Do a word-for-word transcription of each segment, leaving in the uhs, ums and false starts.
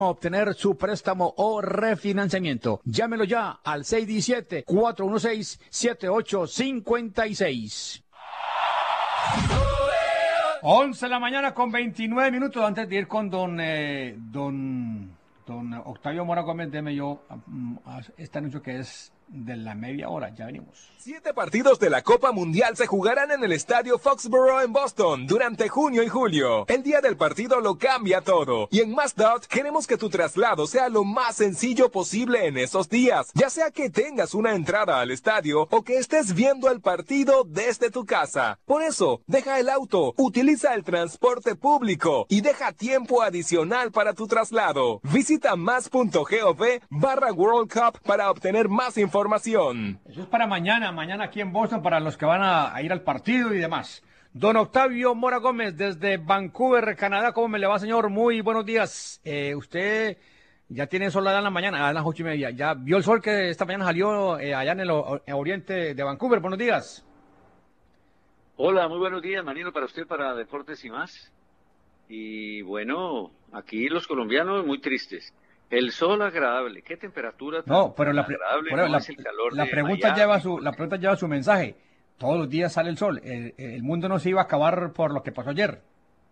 obtener su préstamo o refinanciamiento. Llámelo ya al seis uno siete, cuatro uno seis, siete ocho cinco seis. once de la mañana con veintinueve minutos. Antes de ir con don eh, don don Octavio Mora Gómez, deme yo um, este anuncio que es de la media hora. Ya venimos. Siete partidos de la Copa Mundial se jugarán en el estadio Foxborough en Boston durante junio y julio. El día del partido lo cambia todo. Y en Mazdot queremos que tu traslado sea lo más sencillo posible en esos días. Ya sea que tengas una entrada al estadio o que estés viendo el partido desde tu casa. Por eso, deja el auto, utiliza el transporte público y deja tiempo adicional para tu traslado. Visita mas.gov barra World Cup para obtener más información. Eso es para mañana. Mañana aquí en Boston para los que van a, a ir al partido y demás. Don Octavio Mora Gómez desde Vancouver, Canadá. ¿Cómo me le va, señor? Muy buenos días. Eh, usted ya tiene sol allá en la mañana, a las ocho y media. ¿Ya vio el sol que esta mañana salió eh, allá en el o, oriente de Vancouver? Buenos días. Hola, muy buenos días, Marino, para usted, para Deportes y más. Y bueno, aquí los colombianos muy tristes. El sol agradable, ¿qué temperatura tan No, pero la, agradable? pero no la, es el calor la de pregunta Miami, lleva su la pregunta lleva su mensaje. Todos los días sale el sol. El, el mundo no se iba a acabar por lo que pasó ayer.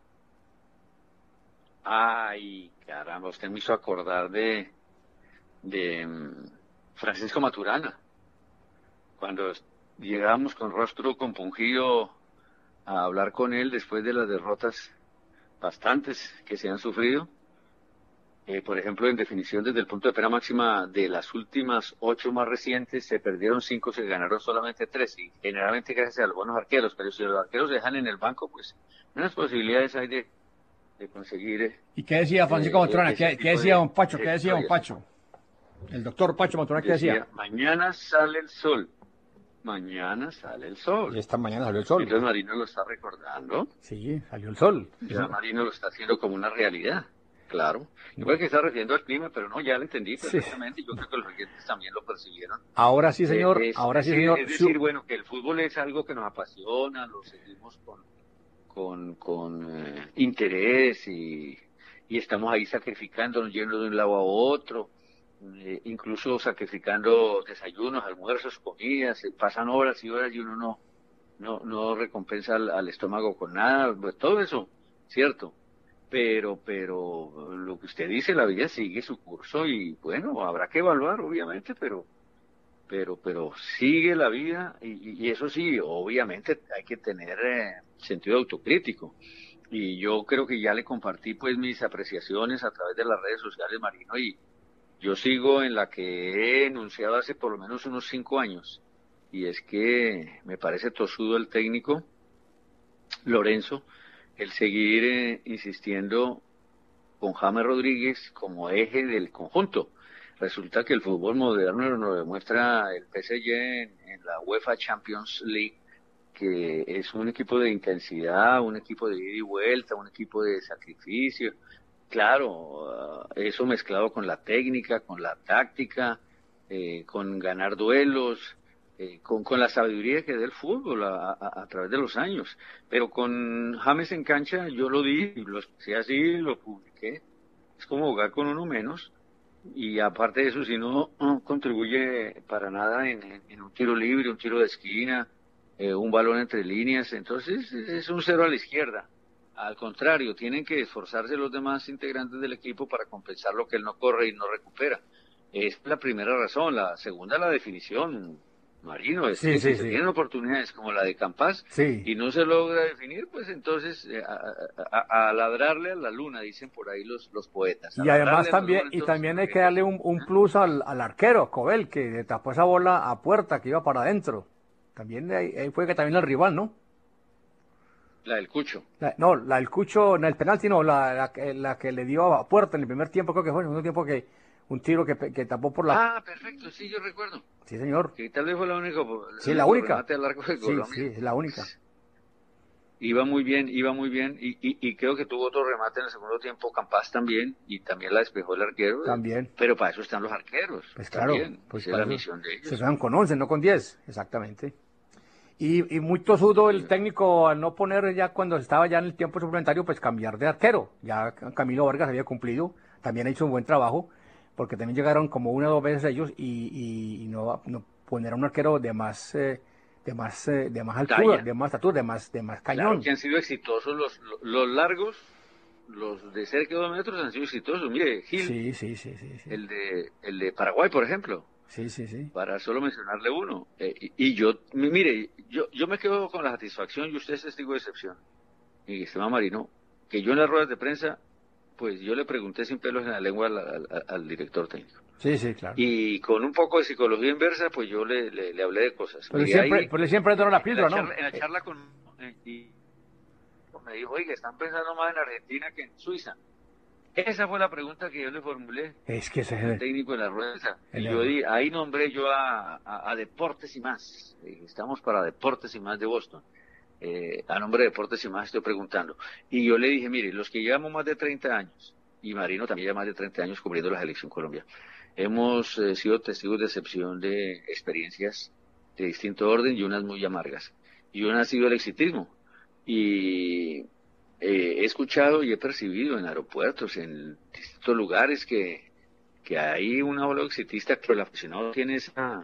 Ay, caramba, usted me hizo acordar de, de um, Francisco Maturana. Cuando llegamos con rostro compungido a hablar con él después de las derrotas bastantes que se han sufrido. Eh, por ejemplo, en definición, desde el punto de pena máxima de las últimas ocho más recientes, se perdieron cinco, se ganaron solamente tres, y generalmente gracias a los buenos arqueros, pero si los arqueros dejan en el banco, pues menos posibilidades hay de, de conseguir. Eh, ¿Y qué decía Francisco eh, Maturana? ¿Qué, ¿Qué decía de, don Pacho? ¿Qué decía don Pacho? El doctor Pacho Maturana, ¿qué decía? decía? Mañana sale el sol. Mañana sale el sol. Y esta mañana salió el sol. Entonces Marino lo está recordando. Sí, salió el sol. Ya Marino lo está haciendo como una realidad. Claro. Igual que está refiriendo al clima, pero no, ya lo entendí perfectamente. Sí. Yo creo que los oyentes también lo percibieron. Ahora sí, señor. Eh, es, ahora sí, decir, señor. Es decir, bueno, que el fútbol es algo que nos apasiona, lo seguimos con, con, con eh, interés y, y estamos ahí sacrificándonos, yendo de un lado a otro, eh, incluso sacrificando desayunos, almuerzos, comidas. Eh, pasan horas y horas y uno no, no, no recompensa al, al estómago con nada. Pues todo eso, cierto. Pero, pero lo que usted dice, la vida sigue su curso y bueno, habrá que evaluar, obviamente, pero, pero, pero sigue la vida y, y eso sí, obviamente hay que tener eh, sentido autocrítico. Y yo creo que ya le compartí pues mis apreciaciones a través de las redes sociales, Marino, y yo sigo en la que he enunciado hace por lo menos unos cinco años. Y es que me parece tosudo el técnico Lorenzo, el seguir eh, insistiendo con James Rodríguez como eje del conjunto. Resulta que el fútbol moderno nos demuestra el P S G en, en la UEFA Champions League, que es un equipo de intensidad, un equipo de ida y vuelta, un equipo de sacrificio. Claro, uh, eso mezclado con la técnica, con la táctica, eh, con ganar duelos, Eh, con, con la sabiduría que da el fútbol a, a, a través de los años. Pero con James en cancha yo lo di, y lo expresé así, lo publiqué. Es como jugar con uno menos. Y aparte de eso, si no, no contribuye para nada en, en, en un tiro libre, un tiro de esquina, eh, un balón entre líneas. Entonces es un cero a la izquierda. Al contrario, tienen que esforzarse los demás integrantes del equipo para compensar lo que él no corre y no recupera. Es la primera razón. La segunda, la definición. Marino, es sí, que sí, si se sí. tienen oportunidades como la de Campas sí. y no se logra definir, pues entonces eh, a, a, a ladrarle a la luna, dicen por ahí los, los poetas. Y además también luna, y también hay que darle un, un plus al, al arquero, Cobel, que tapó esa bola a puerta que iba para adentro. También ahí, ahí fue que también el rival, ¿no? La del Cucho. La, no, la del Cucho, no, el penalti no, la, la, la que le dio a puerta en el primer tiempo, creo que fue en el segundo tiempo que un tiro que, que tapó por la... Ah, perfecto, sí, yo recuerdo. Sí, señor. Que tal vez fue la única. Sí, la única. Al arco de sí, sí, es la única. Iba muy bien, iba muy bien, y, y, y creo que tuvo otro remate en el segundo tiempo, Campas también, y también la despejó el arquero. También. Pero para eso están los arqueros. Pues claro, también, pues esa es la misión de ellos. Se juegan con once, no con diez, exactamente. Y, y muy tosudo el técnico al no poner ya cuando estaba ya en el tiempo suplementario, pues cambiar de arquero. Ya Camilo Vargas había cumplido, también ha hecho un buen trabajo, porque también llegaron como una o dos veces ellos y, y, y no, no poner a un arquero de más, eh, de más, eh, de más altura, Talla. de más estatura, de más, de más Claro cañón. que han sido exitosos los, los, los largos, los de cerca de dos metros han sido exitosos. Mire, Gil, Sí, sí, sí, sí, sí, el de, el de Paraguay, por ejemplo, sí, sí, sí. para solo mencionarle uno. Eh, y, y yo, mi- mire, yo, yo me quedo con la satisfacción, y usted es testigo de excepción, y Esteban Marino, que yo en las ruedas de prensa, pues yo le pregunté sin pelos en la lengua al, al- al director técnico. Sí, sí, claro. Y con un poco de psicología inversa, pues yo le, le, le hablé de cosas. Pero Mire, siempre, ahí, pero siempre es la en la píldora, ¿no? charla, en la Eh, charla con... eh, y me dijo, oiga, están pensando más en Argentina que en Suiza. Esa fue la pregunta que yo le formulé es que ese es al el, técnico de la rueda. el Y yo error. di, ahí nombré yo a, a, a Deportes y Más. Eh, Estamos para Deportes y Más de Boston. Eh, a nombre de Deportes y Más estoy preguntando. Y yo le dije, mire, los que llevamos más de treinta años, y Marino también lleva más de treinta años cubriendo la selección Colombia, hemos eh, sido testigos de excepción de experiencias de distinto orden y unas muy amargas. Y una ha sido el exitismo. Y eh, he escuchado y he percibido en aeropuertos, en distintos lugares que, que hay una ola exitista, que el aficionado tiene esa,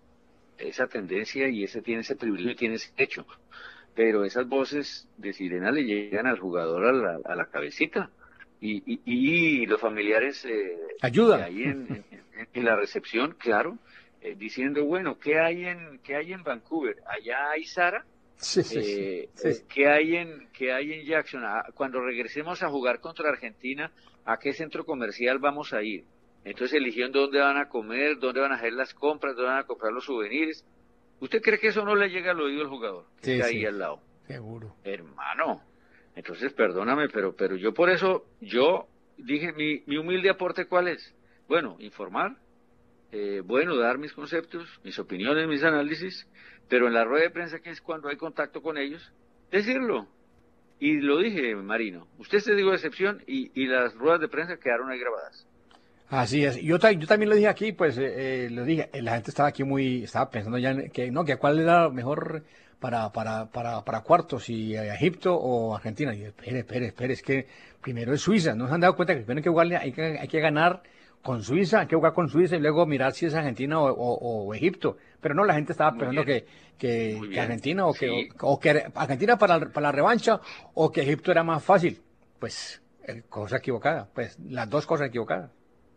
esa tendencia y ese tiene ese privilegio y tiene ese hecho. Pero esas voces de sirena le llegan al jugador a la, a la cabecita. Y, y, y los familiares eh, de Ayudan. ahí en, en, en- en la recepción, claro, eh, diciendo, bueno, ¿qué hay en, qué hay en Vancouver? Allá hay Sara. Sí, sí, sí. Eh, Sí, eh, ¿qué hay en, qué hay en Jackson? Ah, cuando regresemos a jugar contra Argentina, ¿a qué centro comercial vamos a ir? Entonces eligiendo dónde van a comer, dónde van a hacer las compras, dónde van a comprar los souvenirs. ¿Usted cree que eso no le llega al oído al jugador que sí, está sí, ahí al lado? seguro. Hermano, entonces perdóname, pero, pero yo por eso, yo dije, mi, mi humilde aporte, ¿cuál es? Bueno, informar, eh, bueno, dar mis conceptos, mis opiniones, mis análisis, pero en la rueda de prensa, que es cuando hay contacto con ellos, decirlo. Y lo dije, Marino, usted se dijo de excepción y, y las ruedas de prensa quedaron ahí grabadas. Así es. Yo, ta- yo también lo dije aquí, pues eh, eh, lo dije. eh, La gente estaba aquí muy, estaba pensando ya en que no, que cuál era mejor para, para, para, para cuartos, si eh, Egipto o Argentina. Y yo, espere, espere, espere, es que primero es Suiza. ¿No se han dado cuenta que primero hay que jugarle, hay que, hay que ganar con Suiza, hay que jugar con Suiza y luego mirar si es Argentina o, o- o Egipto? Pero no, la gente estaba Muy pensando bien, que, que, muy que bien. Argentina o que, o, Sí, o que Argentina para, la- para la revancha o que Egipto era más fácil. Pues eh, cosa equivocada, pues las dos cosas equivocadas.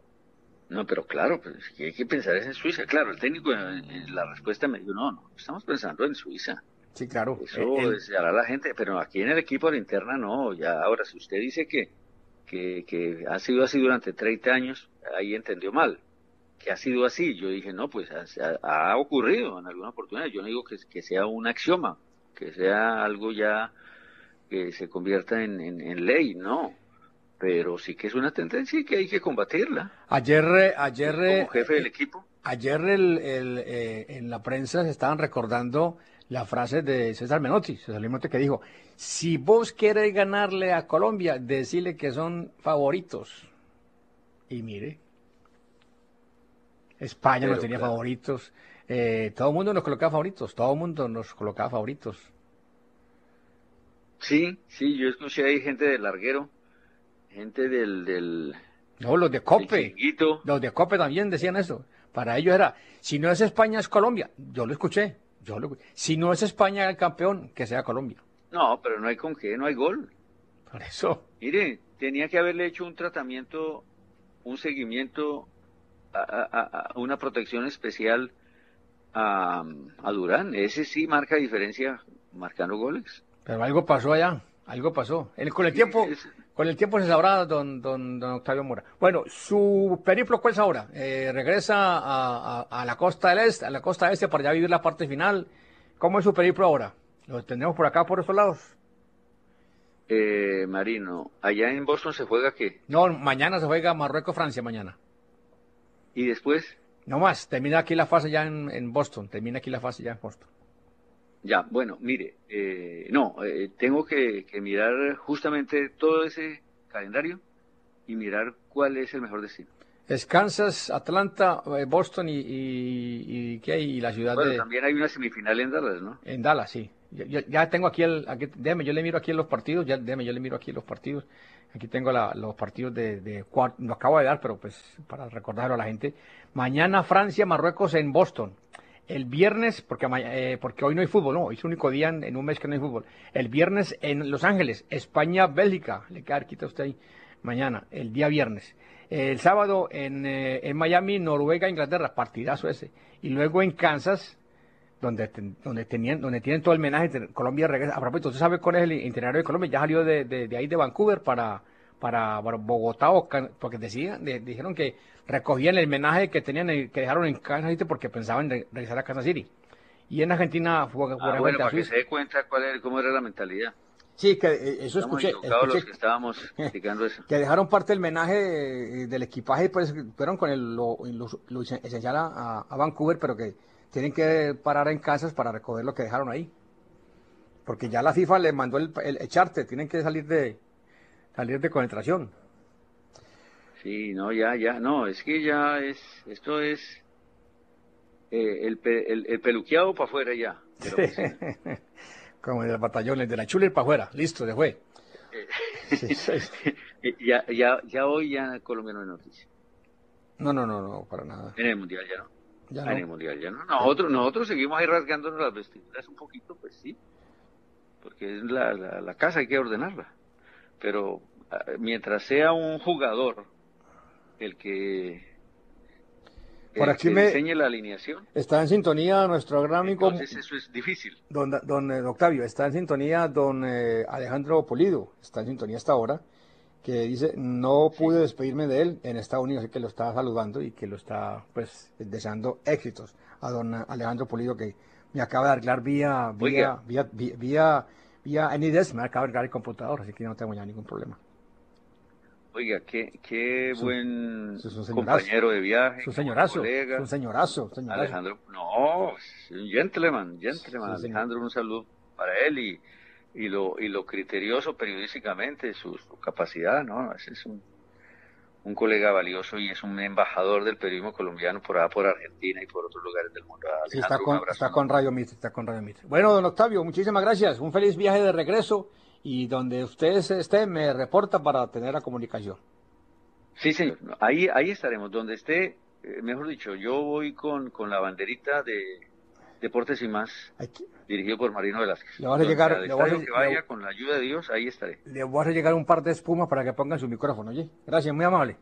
no, pero claro, pues que hay que pensar es en Suiza. Claro, el técnico en, en la respuesta me dijo, no, no, estamos pensando en Suiza. Sí, claro. eh, Eso el, deseará la gente, pero aquí en el equipo a la interna no. Ya ahora, si usted dice que, que, que ha sido así durante treinta años, ahí entendió mal. Que ha sido así. Yo dije, no, pues ha, ha ocurrido en alguna oportunidad. Yo no digo que, que sea un axioma, que sea algo ya que se convierta en, en, en ley, no. Pero sí que es una tendencia y que hay que combatirla. Ayer, eh, ayer, Usted como eh, jefe del eh, equipo. ayer el, el, eh, en la prensa se estaban recordando la frase de César Menotti, César Menotti que dijo, si vos querés ganarle a Colombia, decile que son favoritos. Y mire, España no Pero tenía claro. favoritos, eh, todo el mundo nos colocaba favoritos, todo el mundo nos colocaba favoritos. Sí, sí, yo escuché ahí gente del larguero, gente del, del, No, los de del Cope, chiringuito. los de Cope también decían eso. Para ellos era, si no es España es Colombia. Yo lo escuché, yo lo Si no es España el campeón, que sea Colombia. No, pero no hay con qué, no hay gol. Por eso. Mire, tenía que haberle hecho un tratamiento, un seguimiento, a, a- a- una protección especial a, a Durán. Ese sí marca diferencia marcando goles. Pero algo pasó allá, algo pasó. El- con el Sí, tiempo, es- con el tiempo se sabrá, don, don, don Octavio Mora. Bueno, su periplo, ¿cuál es ahora? Eh, regresa a, a- a la costa del este, a la costa este para ya vivir la parte final. ¿Cómo es su periplo ahora? ¿Lo tenemos por acá, por estos lados? eh, Marino, allá en Boston se juega qué? No, mañana se juega Marruecos-Francia, mañana. Y después, No más, termina aquí la fase ya en, en Boston, termina aquí la fase ya en Boston. ya, bueno, mire, eh, no, eh, tengo que, que mirar justamente todo ese calendario y mirar cuál es el mejor destino. Es Kansas, Atlanta, eh, Boston y, y, y, ¿qué hay? Y la ciudad Bueno, de también hay una semifinal en Dallas, ¿no? en Dallas, sí. Ya, ya, ya tengo aquí el, aquí, déjame, yo le miro aquí los partidos, ya, déjame, yo le miro aquí los partidos. Aquí tengo la, los partidos de, de cuarto, lo acabo de dar, pero pues para recordarlo a la gente. Mañana Francia, Marruecos en Boston. El viernes, porque, eh, porque hoy no hay fútbol, no, hoy es el único día en, en un mes que no hay fútbol. El viernes en Los Ángeles, España, Bélgica, le queda quita usted ahí, mañana, el día viernes. El sábado en, eh, en Miami, Noruega, Inglaterra, partidazo ese. Y luego en Kansas, donde, donde, tenían, donde tienen todo el menaje, Colombia regresa. A propósito, ¿usted sabe cuál es el itinerario de Colombia? Ya salió de, de, de ahí de Vancouver para, para, para Bogotá, o Can, porque decían, de, dijeron que recogían el menaje que tenían, que dejaron en Kansas City porque pensaban en regresar a Kansas City. Y en Argentina fue ah, bueno, para que se dé cuenta cuál era, cómo era la mentalidad. Sí, que eh, eso escuché, escuché los que estábamos criticando eso. Que dejaron parte del menaje del equipaje, pues fueron con el, lo, lo, lo esencial a, a Vancouver, pero que tienen que parar en casas para recoger lo que dejaron ahí. Porque ya la FIFA les mandó el, el echarte, tienen que salir de salir de concentración. Sí, no, ya, ya, no, es que ya es, esto es eh, el, el, el peluqueado para afuera ya. Como en los batallones, de la chuler para afuera, listo, se fue. Sí, sí. ya, ya, ya hoy ya Colombia no hay noticia. No, no, no, no, para nada. En el Mundial ya no. Ya en no. el Mundial ya no. Nosotros, nosotros seguimos ahí rasgándonos las vestiduras un poquito, pues sí. Porque es la, la, la casa, hay que ordenarla. Pero mientras sea un jugador el que, Por el aquí que me diseñe la alineación, está en sintonía nuestro gran amigo. Entonces eso es difícil. Don, don, don Octavio, está en sintonía don eh, Alejandro Pulido, está en sintonía hasta ahora, que dice, no pude sí. despedirme de él en Estados Unidos, así que lo está saludando y que lo está, pues, deseando éxitos a don Alejandro Pulido, que me acaba de arreglar vía, vía, vía, vía, vía, vía Enides, me acaba de arreglar el computador, así que no tengo ya ningún problema. Oiga, qué, qué su, buen su compañero de viaje, su señorazo, colega. su señorazo, señorazo. Alejandro, no, un gentleman, gentleman, sí, Alejandro, un saludo para él y, y lo y lo criterioso periodísticamente, su, su capacidad, ¿no? Ese es un, un colega valioso y es un embajador del periodismo colombiano por allá, por Argentina y por otros lugares del mundo. Sí, está con, está con Radio Mitre, está con Radio Mitre. Bueno, don Octavio, muchísimas gracias, un feliz viaje de regreso. Y donde usted esté, me reporta para tener la comunicación. Sí, señor. Ahí ahí estaremos. Donde esté, eh, mejor dicho, yo voy con, con la banderita de Deportes y Más, que... dirigido por Marino Velázquez. Le voy a llegar, le voy a, que vaya, le... con la ayuda de Dios, ahí estaré. Le voy a llegar un par de espumas para que pongan su micrófono, ¿oye? Gracias, muy amable.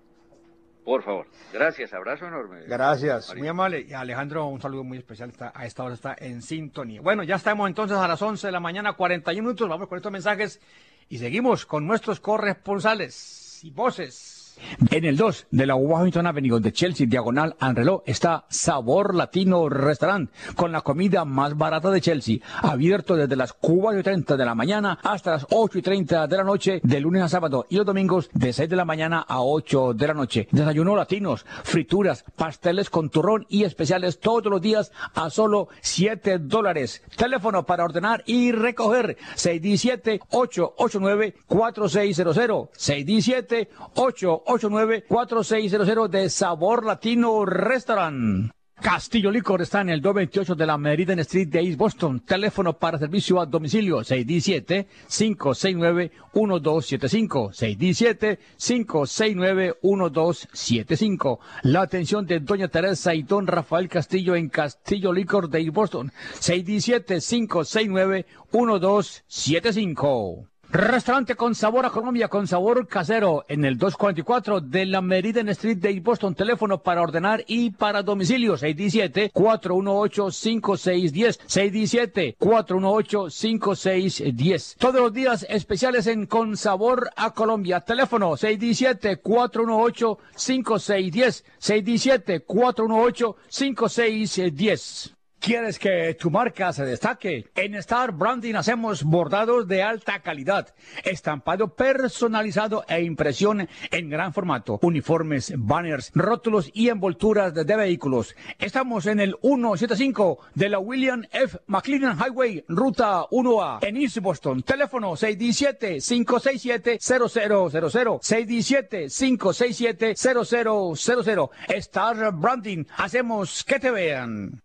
Por favor. Gracias, abrazo enorme. Gracias, Marino. Muy amable. Y Alejandro, un saludo muy especial. Está, a esta hora está en sintonía. Bueno, ya estamos entonces a las once de la mañana, cuarenta y un minutos. Vamos con estos mensajes y seguimos con nuestros corresponsales y voces. En el dos de la Washington Avenue de Chelsea, diagonal al reloj, está Sabor Latino Restaurant, con la comida más barata de Chelsea, abierto desde las cuatro y treinta de la mañana hasta las ocho y treinta de la noche, de lunes a sábado, y los domingos de seis de la mañana a ocho de la noche. Desayunos latinos, frituras, pasteles con turrón y especiales todos los días a solo siete dólares. Teléfono para ordenar y recoger, seis uno siete, ocho ocho nueve, cuatro seis cero cero, seis uno siete, ocho ocho nueve, cuatro seis cero cero de Sabor Latino Restaurant. Castillo Licor está en el doscientos veintiocho de la Meridian Street de East Boston. Teléfono para servicio a domicilio seis uno siete, cinco seis nueve, uno dos siete cinco, seis uno siete, cinco seis nueve, uno dos siete cinco. La atención de doña Teresa y don Rafael Castillo en Castillo Licor de East Boston, seis uno siete, cinco seis nueve, uno dos siete cinco. Restaurante con sabor a Colombia, con sabor casero, en el doscientos cuarenta y cuatro de la Meridian Street de Boston. Teléfono para ordenar y para domicilio, seis uno siete, cuatro uno ocho, cinco seis uno cero, seis uno siete, cuatro uno ocho, cinco seis uno cero. Todos los días especiales en Con Sabor a Colombia. Teléfono seis uno siete, cuatro uno ocho, cinco seis uno cero, seis uno siete, cuatro uno ocho, cinco seis uno cero. ¿Quieres que tu marca se destaque? En Star Branding hacemos bordados de alta calidad, estampado personalizado e impresión en gran formato, uniformes, banners, rótulos y envolturas de, de vehículos. Estamos en el ciento setenta y cinco de la William F. McLennan Highway, Ruta uno A, en East Boston. Teléfono seis uno siete, cinco seis siete, cero cero cero cero, seis uno siete, cinco seis siete, cero cero cero cero. Star Branding, hacemos que te vean.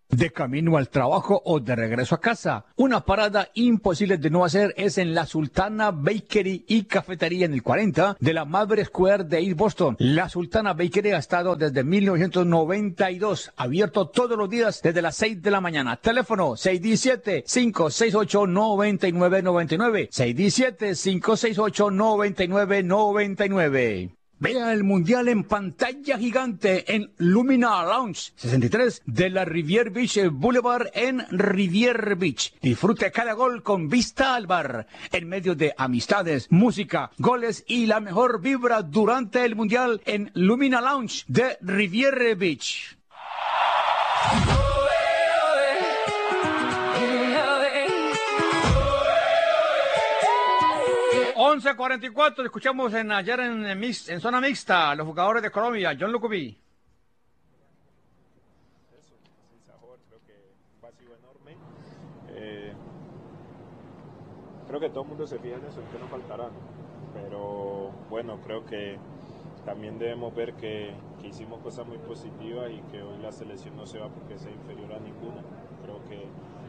de camino al trabajo o de regreso a casa. Una parada imposible de no hacer es en la Sultana Bakery y Cafetería en el cuarenta de la Maverick Square de East Boston. La Sultana Bakery ha estado desde mil novecientos noventa y dos, abierto todos los días desde las seis de la mañana. Teléfono seis uno siete, cinco seis ocho, nueve nueve nueve nueve, seis uno siete, cinco seis ocho, nueve nueve nueve nueve. Vea el Mundial en pantalla gigante en Lumina Lounge sesenta y tres de la Riviera Beach Boulevard en Riviera Beach. Disfrute cada gol con vista al bar, en medio de amistades, música, goles y la mejor vibra durante el Mundial en Lumina Lounge de Riviera Beach. once cuarenta y cuatro, escuchamos en, ayer en, en, mix, en zona mixta los jugadores de Colombia. John Lucubí. Eso, sin sabor, creo que un vacío enorme. Eh, creo que todo el mundo se fija en eso, en qué nos faltará, ¿no? Pero bueno, creo que también debemos ver que, que hicimos cosas muy positivas y que hoy la selección no se va porque sea inferior a ninguna. Creo que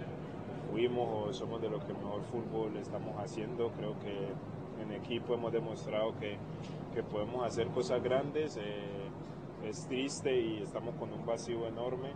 fuimos o somos de los que mejor fútbol estamos haciendo. Creo que en equipo hemos demostrado que, que podemos hacer cosas grandes. Eh, es triste y estamos con un vacío enorme.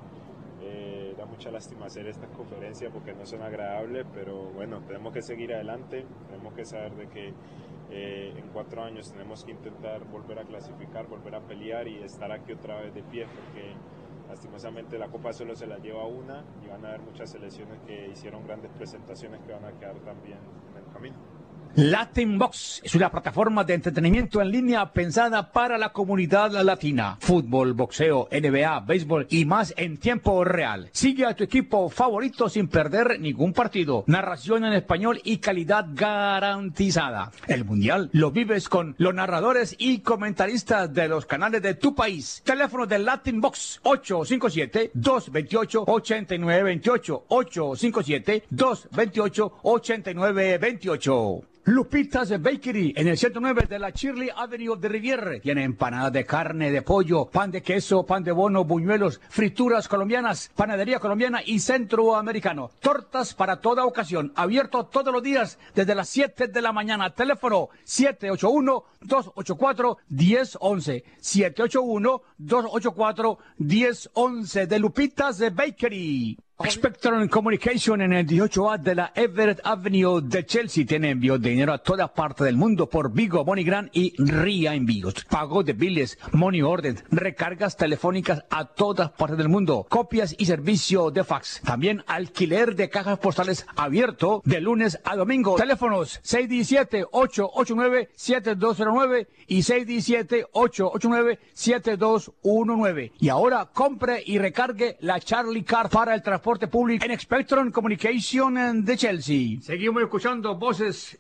Eh, da mucha lástima hacer estas conferencias porque no son agradables, pero bueno, tenemos que seguir adelante. Tenemos que saber de que eh, en cuatro años tenemos que intentar volver a clasificar, volver a pelear y estar aquí otra vez de pie, porque lastimosamente la Copa solo se la lleva una y van a haber muchas selecciones que hicieron grandes presentaciones que van a quedar también en el camino. Latin Box es una plataforma de entretenimiento en línea pensada para la comunidad latina. Fútbol, boxeo, N B A, béisbol y más en tiempo real. Sigue a tu equipo favorito sin perder ningún partido. Narración en español y calidad garantizada. El Mundial lo vives con los narradores y comentaristas de los canales de tu país. Teléfono de Latin Box ocho cinco siete, dos dos ocho, ocho nueve dos ocho, ocho cinco siete, dos dos ocho, ocho nueve dos ocho. Lupitas Bakery en el ciento nueve de la Shirley Avenue de Riviera. Tiene empanadas de carne, de pollo, pan de queso, pan de bono, buñuelos, frituras colombianas, panadería colombiana y centroamericano. Tortas para toda ocasión. Abierto todos los días desde las siete de la mañana. Teléfono siete ocho uno, dos ocho cuatro, uno cero uno uno. siete ocho uno, dos ocho cuatro, uno cero uno uno de Lupitas Bakery. Spectrum Communication en el dieciocho A de la Everett Avenue de Chelsea tiene envío de dinero a toda parte del mundo por Vigo, MoneyGram y Ria Envíos. Pago de biles, money order, recargas telefónicas a todas partes del mundo, copias y servicio de fax. También alquiler de cajas postales abierto de lunes a domingo. Teléfonos seis uno siete, ocho ocho nueve, siete dos cero nueve y seis uno siete, ocho ocho nueve, siete dos uno nueve. Y ahora compre y recargue la Charlie Card para el transporte público en Spectrum Communication de Chelsea. Seguimos escuchando voces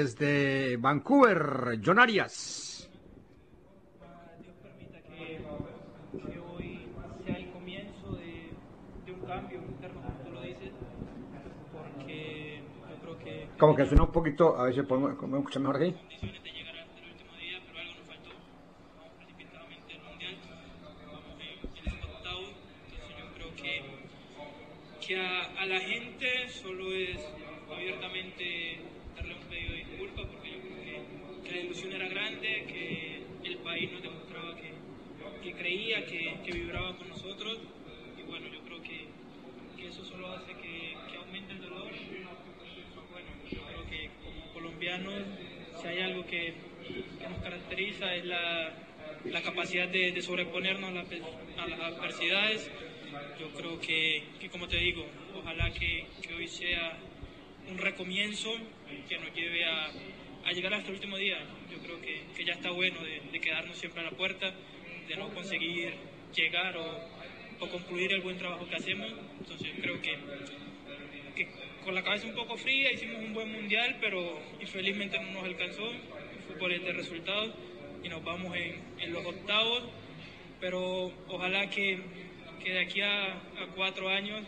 desde Vancouver. John Arias. Dios permita que, que hoy sea el comienzo de, de un cambio interno, como tú lo dices, porque yo creo que... Como que suena un poquito, a ver si podemos, podemos escuchar mejor aquí. Condiciones de llegar hasta el último día, pero algo nos faltó. Vamos precipitadamente al Mundial, vamos en, en el octavo, entonces yo creo que que a, a la gente solo es abiertamente darle un pedido de disculpas, porque yo creo que, que la ilusión era grande, que el país nos demostraba que, que creía, que, que vibraba con nosotros, y bueno, yo creo que, que eso solo hace que, que aumente el dolor. Bueno, yo creo que como colombianos, si hay algo que, que nos caracteriza es la, la capacidad de, de sobreponernos a, la, a las adversidades. Yo creo que, que, como te digo, ojalá que, que hoy sea un recomienzo que nos lleve a, a llegar hasta el último día. Yo creo que, que ya está bueno de, de quedarnos siempre a la puerta, de no conseguir llegar o, o concluir el buen trabajo que hacemos. Entonces creo que, que con la cabeza un poco fría hicimos un buen mundial, pero infelizmente no nos alcanzó. El fútbol es de resultados y nos vamos en, en los octavos, pero ojalá que que de aquí a, a cuatro años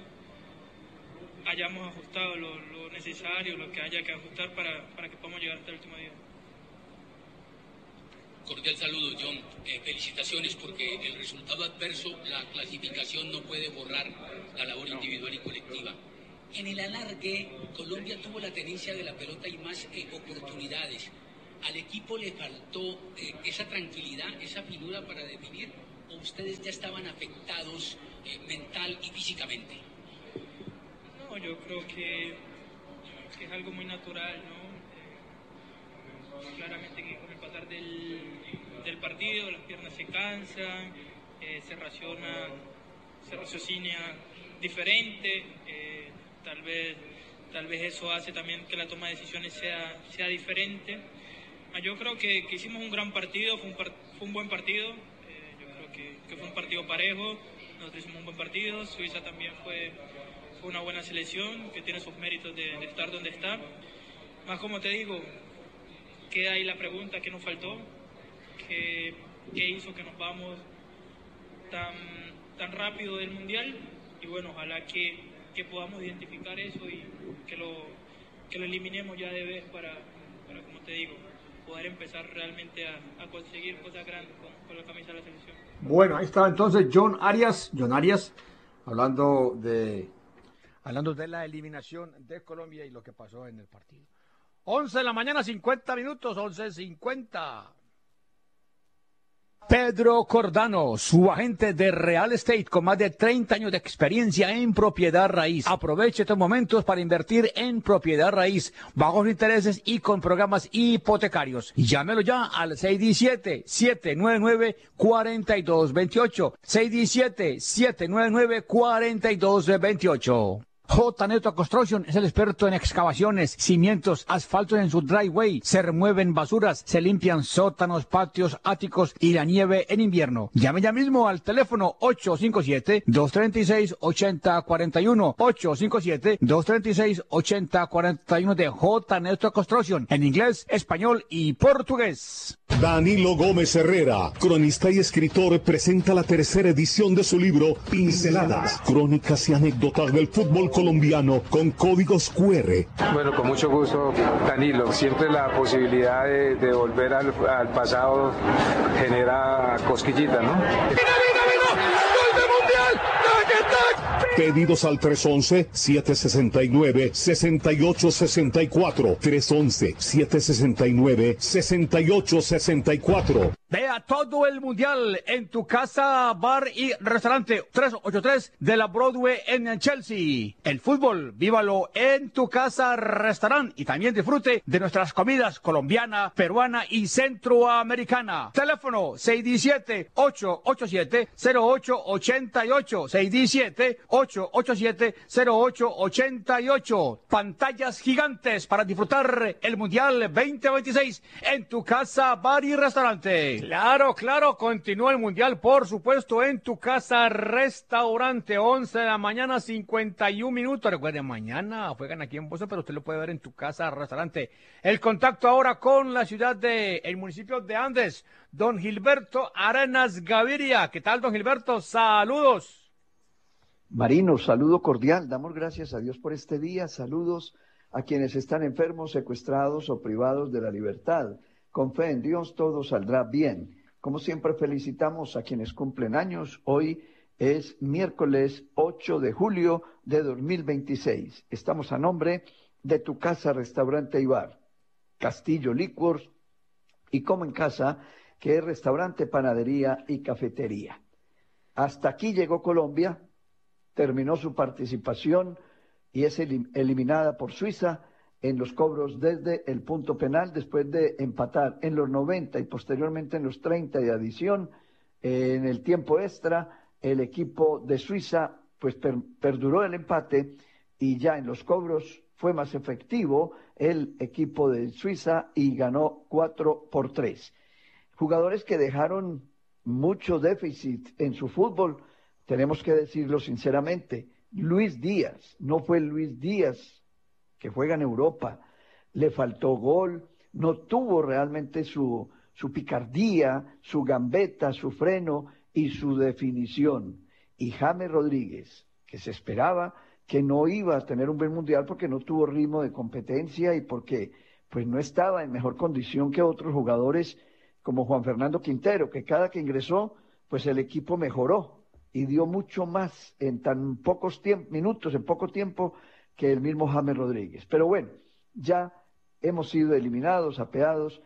hayamos ajustado lo, lo necesario, lo que haya que ajustar para, para que podamos llegar hasta el último día. Cordial saludo, John. Eh, felicitaciones porque el resultado adverso, la clasificación no puede borrar la labor individual y colectiva. En el alargue, Colombia tuvo la tenencia de la pelota y más eh, oportunidades. ¿Al equipo le faltó eh, esa tranquilidad, esa finura para definir? ¿O ustedes ya estaban afectados eh, mental y físicamente? No, yo creo que, que es algo muy natural, ¿no? Eh, claramente que con el pasar del, del partido las piernas se cansan, eh, se raciona, se raciocina diferente, eh, tal vez, tal vez eso hace también que la toma de decisiones sea, sea diferente. Yo creo que, que hicimos un gran partido, fue un, par, fue un buen partido, eh, yo creo que, que fue un partido parejo, nosotros hicimos un buen partido, Suiza también fue, fue una buena selección, que tiene sus méritos de, de estar donde está. Más como te digo, queda ahí la pregunta, ¿qué nos faltó? ¿Qué, qué hizo que nos vamos tan, tan rápido del Mundial? Y bueno, ojalá que, que podamos identificar eso y que lo, que lo eliminemos ya de vez para, para como te digo, poder empezar realmente a, a conseguir cosas grandes con, con la camisa de la selección. Bueno, ahí está entonces John Arias, John Arias, hablando de, hablando de la eliminación de Colombia y lo que pasó en el partido. once de la mañana, cincuenta minutos, once cincuenta. Pedro Cordano, su agente de real estate con más de treinta años de experiencia en propiedad raíz. Aproveche estos momentos para invertir en propiedad raíz, bajos intereses y con programas hipotecarios. Llámelo ya al seis uno siete, siete nueve nueve, cuatro dos dos ocho, seis uno siete, siete nueve nueve, cuatro dos dos ocho. J. Neto Construction es el experto en excavaciones, cimientos, asfaltos en su driveway, se remueven basuras, se limpian sótanos, patios, áticos y la nieve en invierno. Llame ya mismo al teléfono ocho cinco siete, dos tres seis, ocho cero cuatro uno, ocho cinco siete, dos tres seis, ocho cero cuatro uno de J. Neto Construction, en inglés, español y portugués. Danilo Gómez Herrera, cronista y escritor, presenta la tercera edición de su libro Pinceladas, crónicas y anécdotas del fútbol colombiano con códigos cu erre. Bueno, con mucho gusto, Danilo. Siempre la posibilidad de, de volver al, al pasado genera cosquillita, ¿no? ¡Mira, mira, mira! ¡Gol de Mundial! ¡Tac, tac! Pedidos al tres once, siete sesenta y nueve, sesenta y ocho sesenta y cuatro. tres once, siete sesenta y nueve, sesenta y ocho sesenta y cuatro. Vea todo el mundial en tu casa, bar y restaurante trescientos ochenta y tres de la Broadway en Chelsea. El fútbol, vívalo en tu casa, restaurante y también disfrute de nuestras comidas colombiana, peruana y centroamericana. Teléfono seis uno siete, ocho ocho siete, cero ocho ocho ocho, seis uno siete, ocho ocho siete, cero ocho ocho ocho. Pantallas gigantes para disfrutar el mundial veinte veintiséis en tu casa, bar y restaurante. Claro, claro, continúa el Mundial, por supuesto, en tu casa, restaurante, once de la mañana, cincuenta y un minutos. Recuerden, mañana juegan aquí en Boston, pero usted lo puede ver en tu casa, restaurante. El contacto ahora con la ciudad de, el municipio de Andes, don Gilberto Arenas Gaviria. ¿Qué tal, don Gilberto? Saludos. Marino, saludo cordial. Damos gracias a Dios por este día. Saludos a quienes están enfermos, secuestrados o privados de la libertad. Con fe en Dios todo saldrá bien. Como siempre felicitamos a quienes cumplen años. Hoy es miércoles ocho de julio de dos mil veintiséis. Estamos a nombre de tu casa, restaurante y bar, Castillo Liquors y Como en Casa, que es restaurante, panadería y cafetería. Hasta aquí llegó Colombia, terminó su participación y es eliminada por Suiza en los cobros desde el punto penal, después de empatar en los noventa y posteriormente en los treinta de adición. Eh, en el tiempo extra, el equipo de Suiza pues per, perduró el empate y ya en los cobros fue más efectivo el equipo de Suiza y ganó cuatro por tres. Jugadores que dejaron mucho déficit en su fútbol, tenemos que decirlo sinceramente. Luis Díaz, no fue Luis Díaz que juega en Europa, le faltó gol, no tuvo realmente su, su picardía, su gambeta, su freno y su definición. Y James Rodríguez, que se esperaba que no iba a tener un buen mundial porque no tuvo ritmo de competencia y porque pues no estaba en mejor condición que otros jugadores como Juan Fernando Quintero, que cada que ingresó, pues el equipo mejoró y dio mucho más en tan pocos minutos, en poco tiempo, que el mismo James Rodríguez. Pero bueno, ya hemos sido eliminados, apeados,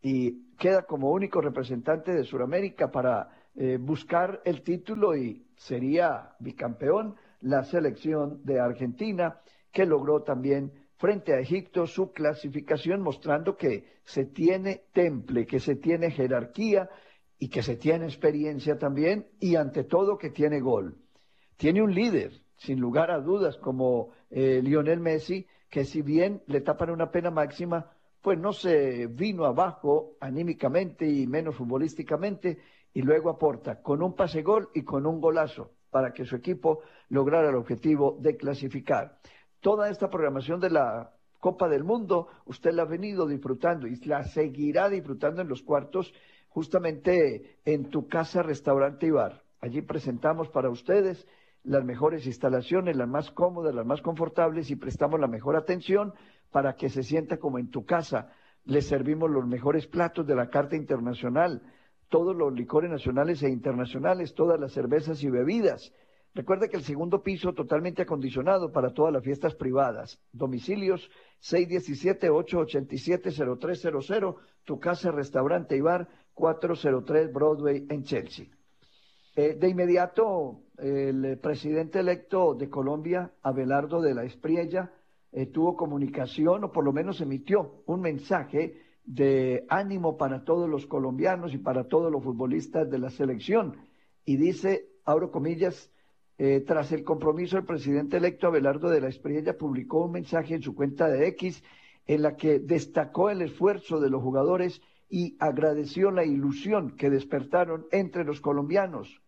y queda como único representante de Sudamérica para eh, buscar el título, y sería bicampeón la selección de Argentina, que logró también frente a Egipto su clasificación, mostrando que se tiene temple, que se tiene jerarquía y que se tiene experiencia también, y ante todo que tiene gol. Tiene un líder, sin lugar a dudas, como eh, Lionel Messi, que si bien le tapan una pena máxima, pues no se vino abajo anímicamente y menos futbolísticamente, y luego aporta con un pase gol y con un golazo para que su equipo lograra el objetivo de clasificar. Toda esta programación de la Copa del Mundo, usted la ha venido disfrutando y la seguirá disfrutando en los cuartos, justamente en Tu Casa, Restaurante y Bar. Allí presentamos para ustedes las mejores instalaciones, las más cómodas, las más confortables, y prestamos la mejor atención para que se sienta como en tu casa. Les servimos los mejores platos de la carta internacional, todos los licores nacionales e internacionales, todas las cervezas y bebidas. Recuerde que el segundo piso totalmente acondicionado para todas las fiestas privadas. Domicilios seis uno siete, ocho ocho siete, cero tres cero cero, Tu Casa, Restaurante y Bar, cuatrocientos tres Broadway en Chelsea. Eh, de inmediato, el presidente electo de Colombia, Abelardo de la Espriella, eh, tuvo comunicación, o por lo menos emitió un mensaje de ánimo para todos los colombianos y para todos los futbolistas de la selección. Y dice, abro comillas, eh, tras el compromiso, el presidente electo Abelardo de la Espriella publicó un mensaje en su cuenta de X en la que destacó el esfuerzo de los jugadores y agradeció la ilusión que despertaron entre los colombianos.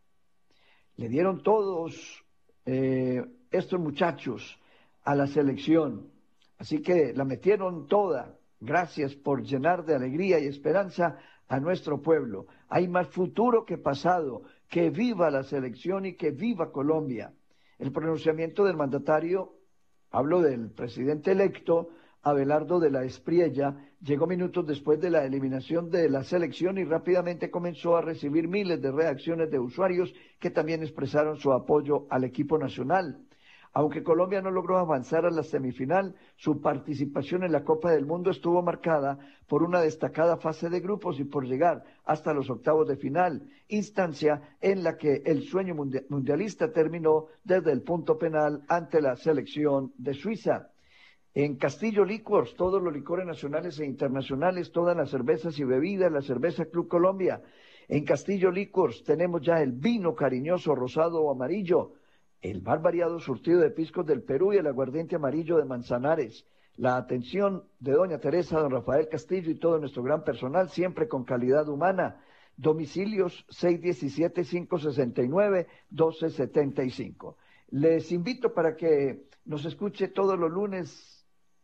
Le dieron todos eh, estos muchachos a la selección, así que la metieron toda. Gracias por llenar de alegría y esperanza a nuestro pueblo. Hay más futuro que pasado. Que viva la selección y que viva Colombia. El pronunciamiento del mandatario, hablo del presidente electo, Abelardo de la Espriella, llegó minutos después de la eliminación de la selección y rápidamente comenzó a recibir miles de reacciones de usuarios que también expresaron su apoyo al equipo nacional. Aunque Colombia no logró avanzar a la semifinal, su participación en la Copa del Mundo estuvo marcada por una destacada fase de grupos y por llegar hasta los octavos de final, instancia en la que el sueño mundialista terminó desde el punto penal ante la selección de Suiza. En Castillo Liquors, todos los licores nacionales e internacionales, todas las cervezas y bebidas, la cerveza Club Colombia. En Castillo Liquors tenemos ya el vino cariñoso rosado o amarillo, el más variado surtido de piscos del Perú y el aguardiente amarillo de Manzanares. La atención de doña Teresa, don Rafael Castillo y todo nuestro gran personal, siempre con calidad humana. Domicilios seis uno siete, cinco seis nueve, uno dos siete cinco. Les invito para que nos escuche todos los lunes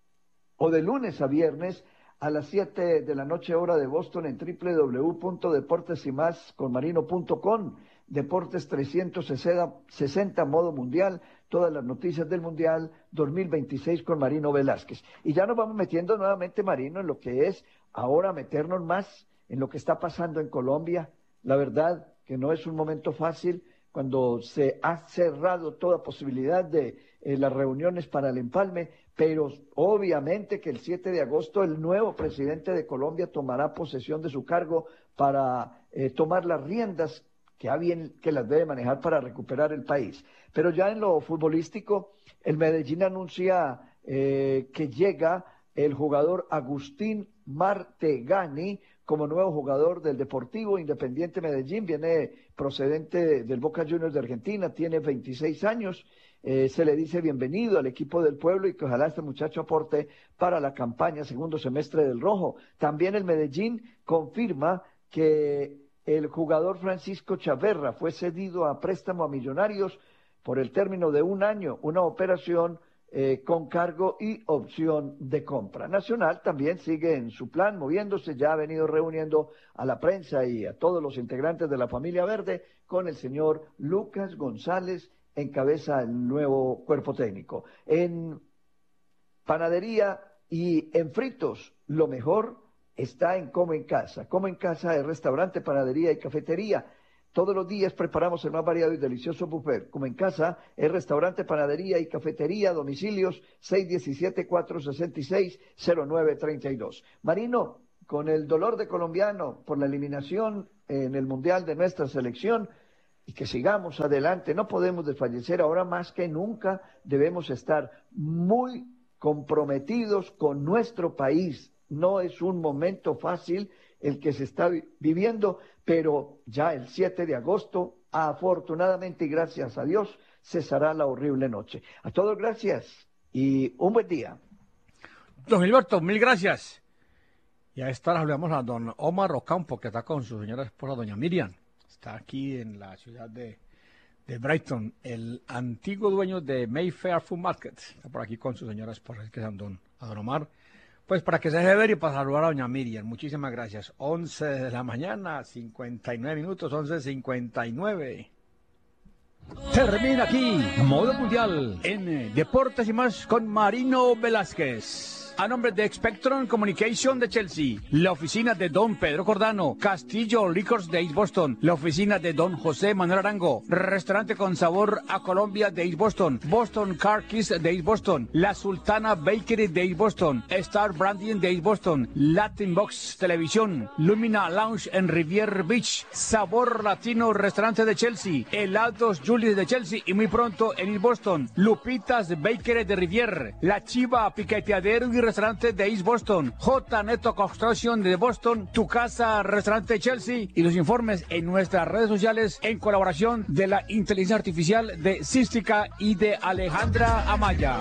o de lunes a viernes a las siete de la noche hora de Boston en doble u doble u doble u punto deportes y más con marino punto com. Deportes trescientos sesenta modo mundial, todas las noticias del mundial dos mil veintiséis con Marino Velázquez. Y ya nos vamos metiendo nuevamente, Marino, en lo que es ahora meternos más en lo que está pasando en Colombia. La verdad que no es un momento fácil cuando se ha cerrado toda posibilidad de eh, las reuniones para el empalme, pero obviamente que el siete de agosto el nuevo presidente de Colombia tomará posesión de su cargo para eh, tomar las riendas que ha bien que las debe manejar para recuperar el país. Pero ya en lo futbolístico, el Medellín anuncia eh, que llega el jugador Agustín Martegani como nuevo jugador del Deportivo Independiente Medellín. Viene procedente del Boca Juniors de Argentina, tiene veintiséis años. Eh, se le dice bienvenido al equipo del pueblo y que ojalá este muchacho aporte para la campaña segundo semestre del Rojo. También el Medellín confirma que el jugador Francisco Chaverra fue cedido a préstamo a Millonarios por el término de un año, una operación eh, con cargo y opción de compra. Nacional también sigue en su plan, moviéndose, ya ha venido reuniendo a la prensa y a todos los integrantes de la familia verde con el señor Lucas González, encabeza el nuevo cuerpo técnico. En panadería y en fritos, lo mejor está en Como en Casa. Como en Casa es restaurante, panadería y cafetería. Todos los días preparamos el más variado y delicioso buffet. Como en Casa es restaurante, panadería y cafetería. Domicilios seis uno siete, cuatro seis seis, cero nueve tres dos. Marino, con el dolor de colombiano por la eliminación en el Mundial de nuestra selección, y que sigamos adelante, no podemos desfallecer. Ahora más que nunca debemos estar muy comprometidos con nuestro país. No es un momento fácil el que se está viviendo, pero ya el siete de agosto, afortunadamente y gracias a Dios, cesará la horrible noche. A todos gracias y un buen día. Don Gilberto, mil gracias. Y a esta hora hablamos a don Omar Ocampo, que está con su señora esposa, doña Miriam. Está aquí en la ciudad de, de Brighton, el antiguo dueño de Mayfair Food Market. Está por aquí con su señora esposa, que es don, a don Omar. Pues para que se deje ver y para saludar a doña Miriam. Muchísimas gracias. once de la mañana, cincuenta y nueve minutos, once cincuenta y nueve. Termina aquí, Modo Mundial, en Deportes y más con Marino Velázquez. A nombre de Spectrum Communication de Chelsea, la oficina de don Pedro Cordano, Castillo Liquors de East Boston, la oficina de don José Manuel Arango, restaurante con sabor a Colombia de East Boston, Boston Car Kiss de East Boston, La Sultana Bakery de East Boston, Star Branding de East Boston, Latin Box Televisión, Lumina Lounge en Rivier Beach, Sabor Latino Restaurante de Chelsea, Helados Julius de Chelsea y muy pronto en East Boston, Lupitas Bakery de Rivier, La Chiva Piqueteadero y Restaurante de East Boston, J. Neto Construction de Boston, Tu Casa Restaurante Chelsea y los informes en nuestras redes sociales en colaboración de la inteligencia artificial de Cística y de Alejandra Amaya.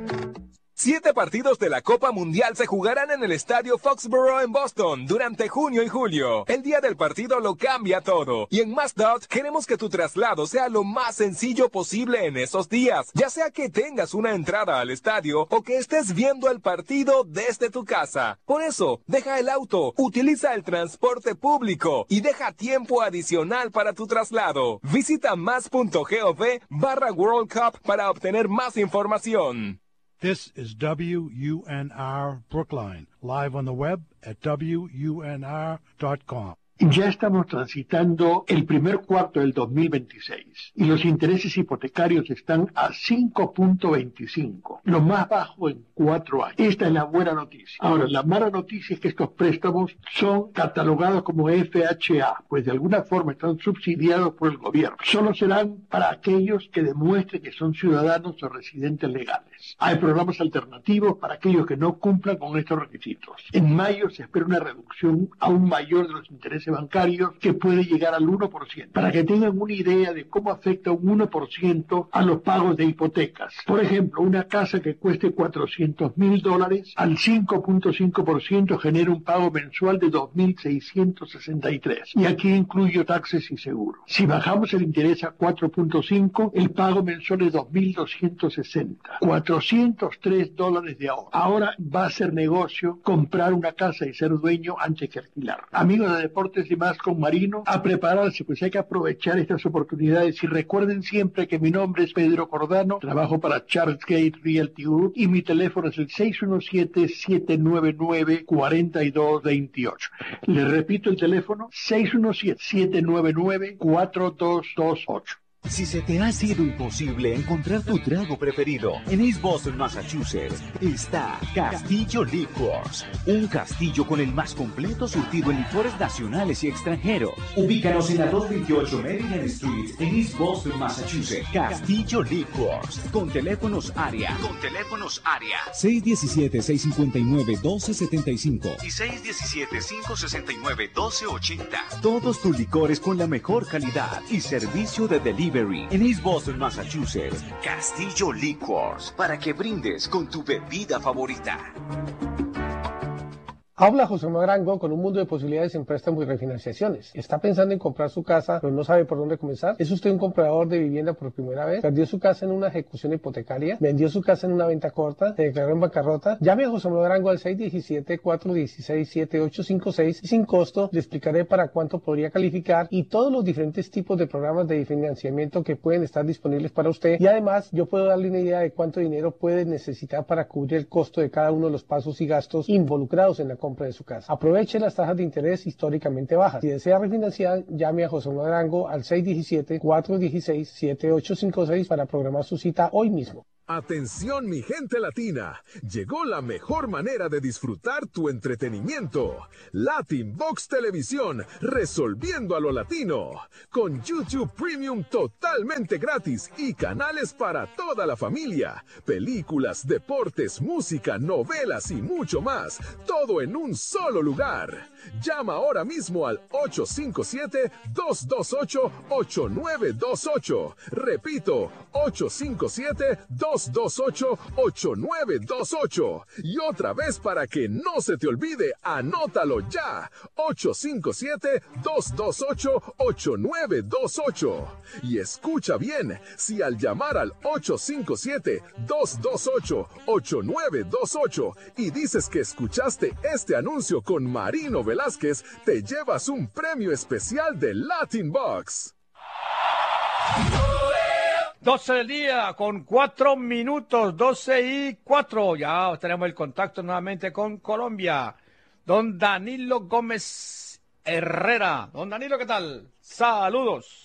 Siete partidos de la Copa Mundial se jugarán en el estadio Foxborough en Boston durante junio y julio. El día del partido lo cambia todo. Y en Mazdot queremos que tu traslado sea lo más sencillo posible en esos días. Ya sea que tengas una entrada al estadio o que estés viendo el partido desde tu casa. Por eso, deja el auto, utiliza el transporte público y deja tiempo adicional para tu traslado. Visita mas.gov barra World Cup para obtener más información. This is W U N R Brookline, live on the web at W U N R dot com. Ya estamos transitando el primer cuarto del dos mil veintiséis y los intereses hipotecarios están a cinco punto veinticinco, lo más bajo en cuatro años. Esta es la buena noticia. Ahora, la mala noticia es que estos préstamos son catalogados como F H A, pues de alguna forma están subsidiados por el gobierno. Solo serán para aquellos que demuestren que son ciudadanos o residentes legales. Hay programas alternativos para aquellos que no cumplan con estos requisitos. En mayo se espera una reducción aún mayor de los intereses bancarios que puede llegar al uno por ciento, para que tengan una idea de cómo afecta un uno por ciento a los pagos de hipotecas. Por ejemplo, una casa que cueste cuatrocientos mil dólares al cinco punto cinco por ciento genera un pago mensual de dos mil seiscientos sesenta y tres, y aquí incluyo taxes y seguro. Si bajamos el interés a cuatro punto cinco, el pago mensual es dos mil doscientos sesenta, cuatrocientos tres dólares de ahorro. Ahora va a ser negocio comprar una casa y ser dueño antes que alquilar. Amigos de Deportes y más con Marino, a prepararse, pues hay que aprovechar estas oportunidades y recuerden siempre que mi nombre es Pedro Cordano, trabajo para Charles Gate Realty Group y mi teléfono es el seis uno siete, siete nueve nueve, cuatro dos dos ocho. Le repito el teléfono, seis uno siete, siete nueve nueve, cuatro dos dos ocho. Si se te ha sido imposible encontrar tu trago preferido, en East Boston, Massachusetts, está Castillo Liquors, un castillo con el más completo surtido en licores nacionales y extranjeros. Ubícanos en la doscientos veintiocho Maryland Street, en East Boston, Massachusetts. Castillo Liquors, con teléfonos área, con teléfonos área seis uno siete, seis cinco nueve, uno dos siete cinco y seis uno siete, cinco seis nueve, dos cero ocho cero. Todos tus licores con la mejor calidad y servicio de delivery. En East Boston, Massachusetts, Castillo Liquors, para que brindes con tu bebida favorita. Habla José Manuel Arango con un mundo de posibilidades en préstamos y refinanciaciones. ¿Está pensando en comprar su casa pero no sabe por dónde comenzar? ¿Es usted un comprador de vivienda por primera vez? ¿Perdió su casa en una ejecución hipotecaria? ¿Vendió su casa en una venta corta? ¿Se declaró en bancarrota? Llame a José Manuel Arango al seis uno siete, cuatro uno seis, siete ocho cinco seis y sin costo le explicaré para cuánto podría calificar y todos los diferentes tipos de programas de financiamiento que pueden estar disponibles para usted. Y además yo puedo darle una idea de cuánto dinero puede necesitar para cubrir el costo de cada uno de los pasos y gastos involucrados en la compra compra de su casa. Aproveche las tasas de interés históricamente bajas. Si desea refinanciar, llame a José Manuel Arango al seis uno siete, cuatro uno seis, siete ocho cinco seis para programar su cita hoy mismo. Atención mi gente latina, llegó la mejor manera de disfrutar tu entretenimiento. Latin Box Televisión, resolviendo a lo latino. Con YouTube Premium totalmente gratis y canales para toda la familia. Películas, deportes, música, novelas y mucho más. Todo en un solo lugar. Llama ahora mismo al ocho cinco siete, dos dos ocho, ocho nueve dos ocho. Repito, ocho cinco siete, dos dos ocho, ocho nueve dos ocho. Y otra vez para que no se te olvide, anótalo ya. ocho cinco siete, dos dos ocho, ocho nueve dos ocho. Y escucha bien, si al llamar al ocho cinco siete, dos dos ocho, ocho nueve dos ocho y dices que escuchaste este anuncio con Marino Velázquez, te llevas un premio especial de Latin Box. doce del día con cuatro minutos, doce y cuatro. Ya tenemos el contacto nuevamente con Colombia. Don Danilo Gómez Herrera. Don Danilo, ¿qué tal? Saludos.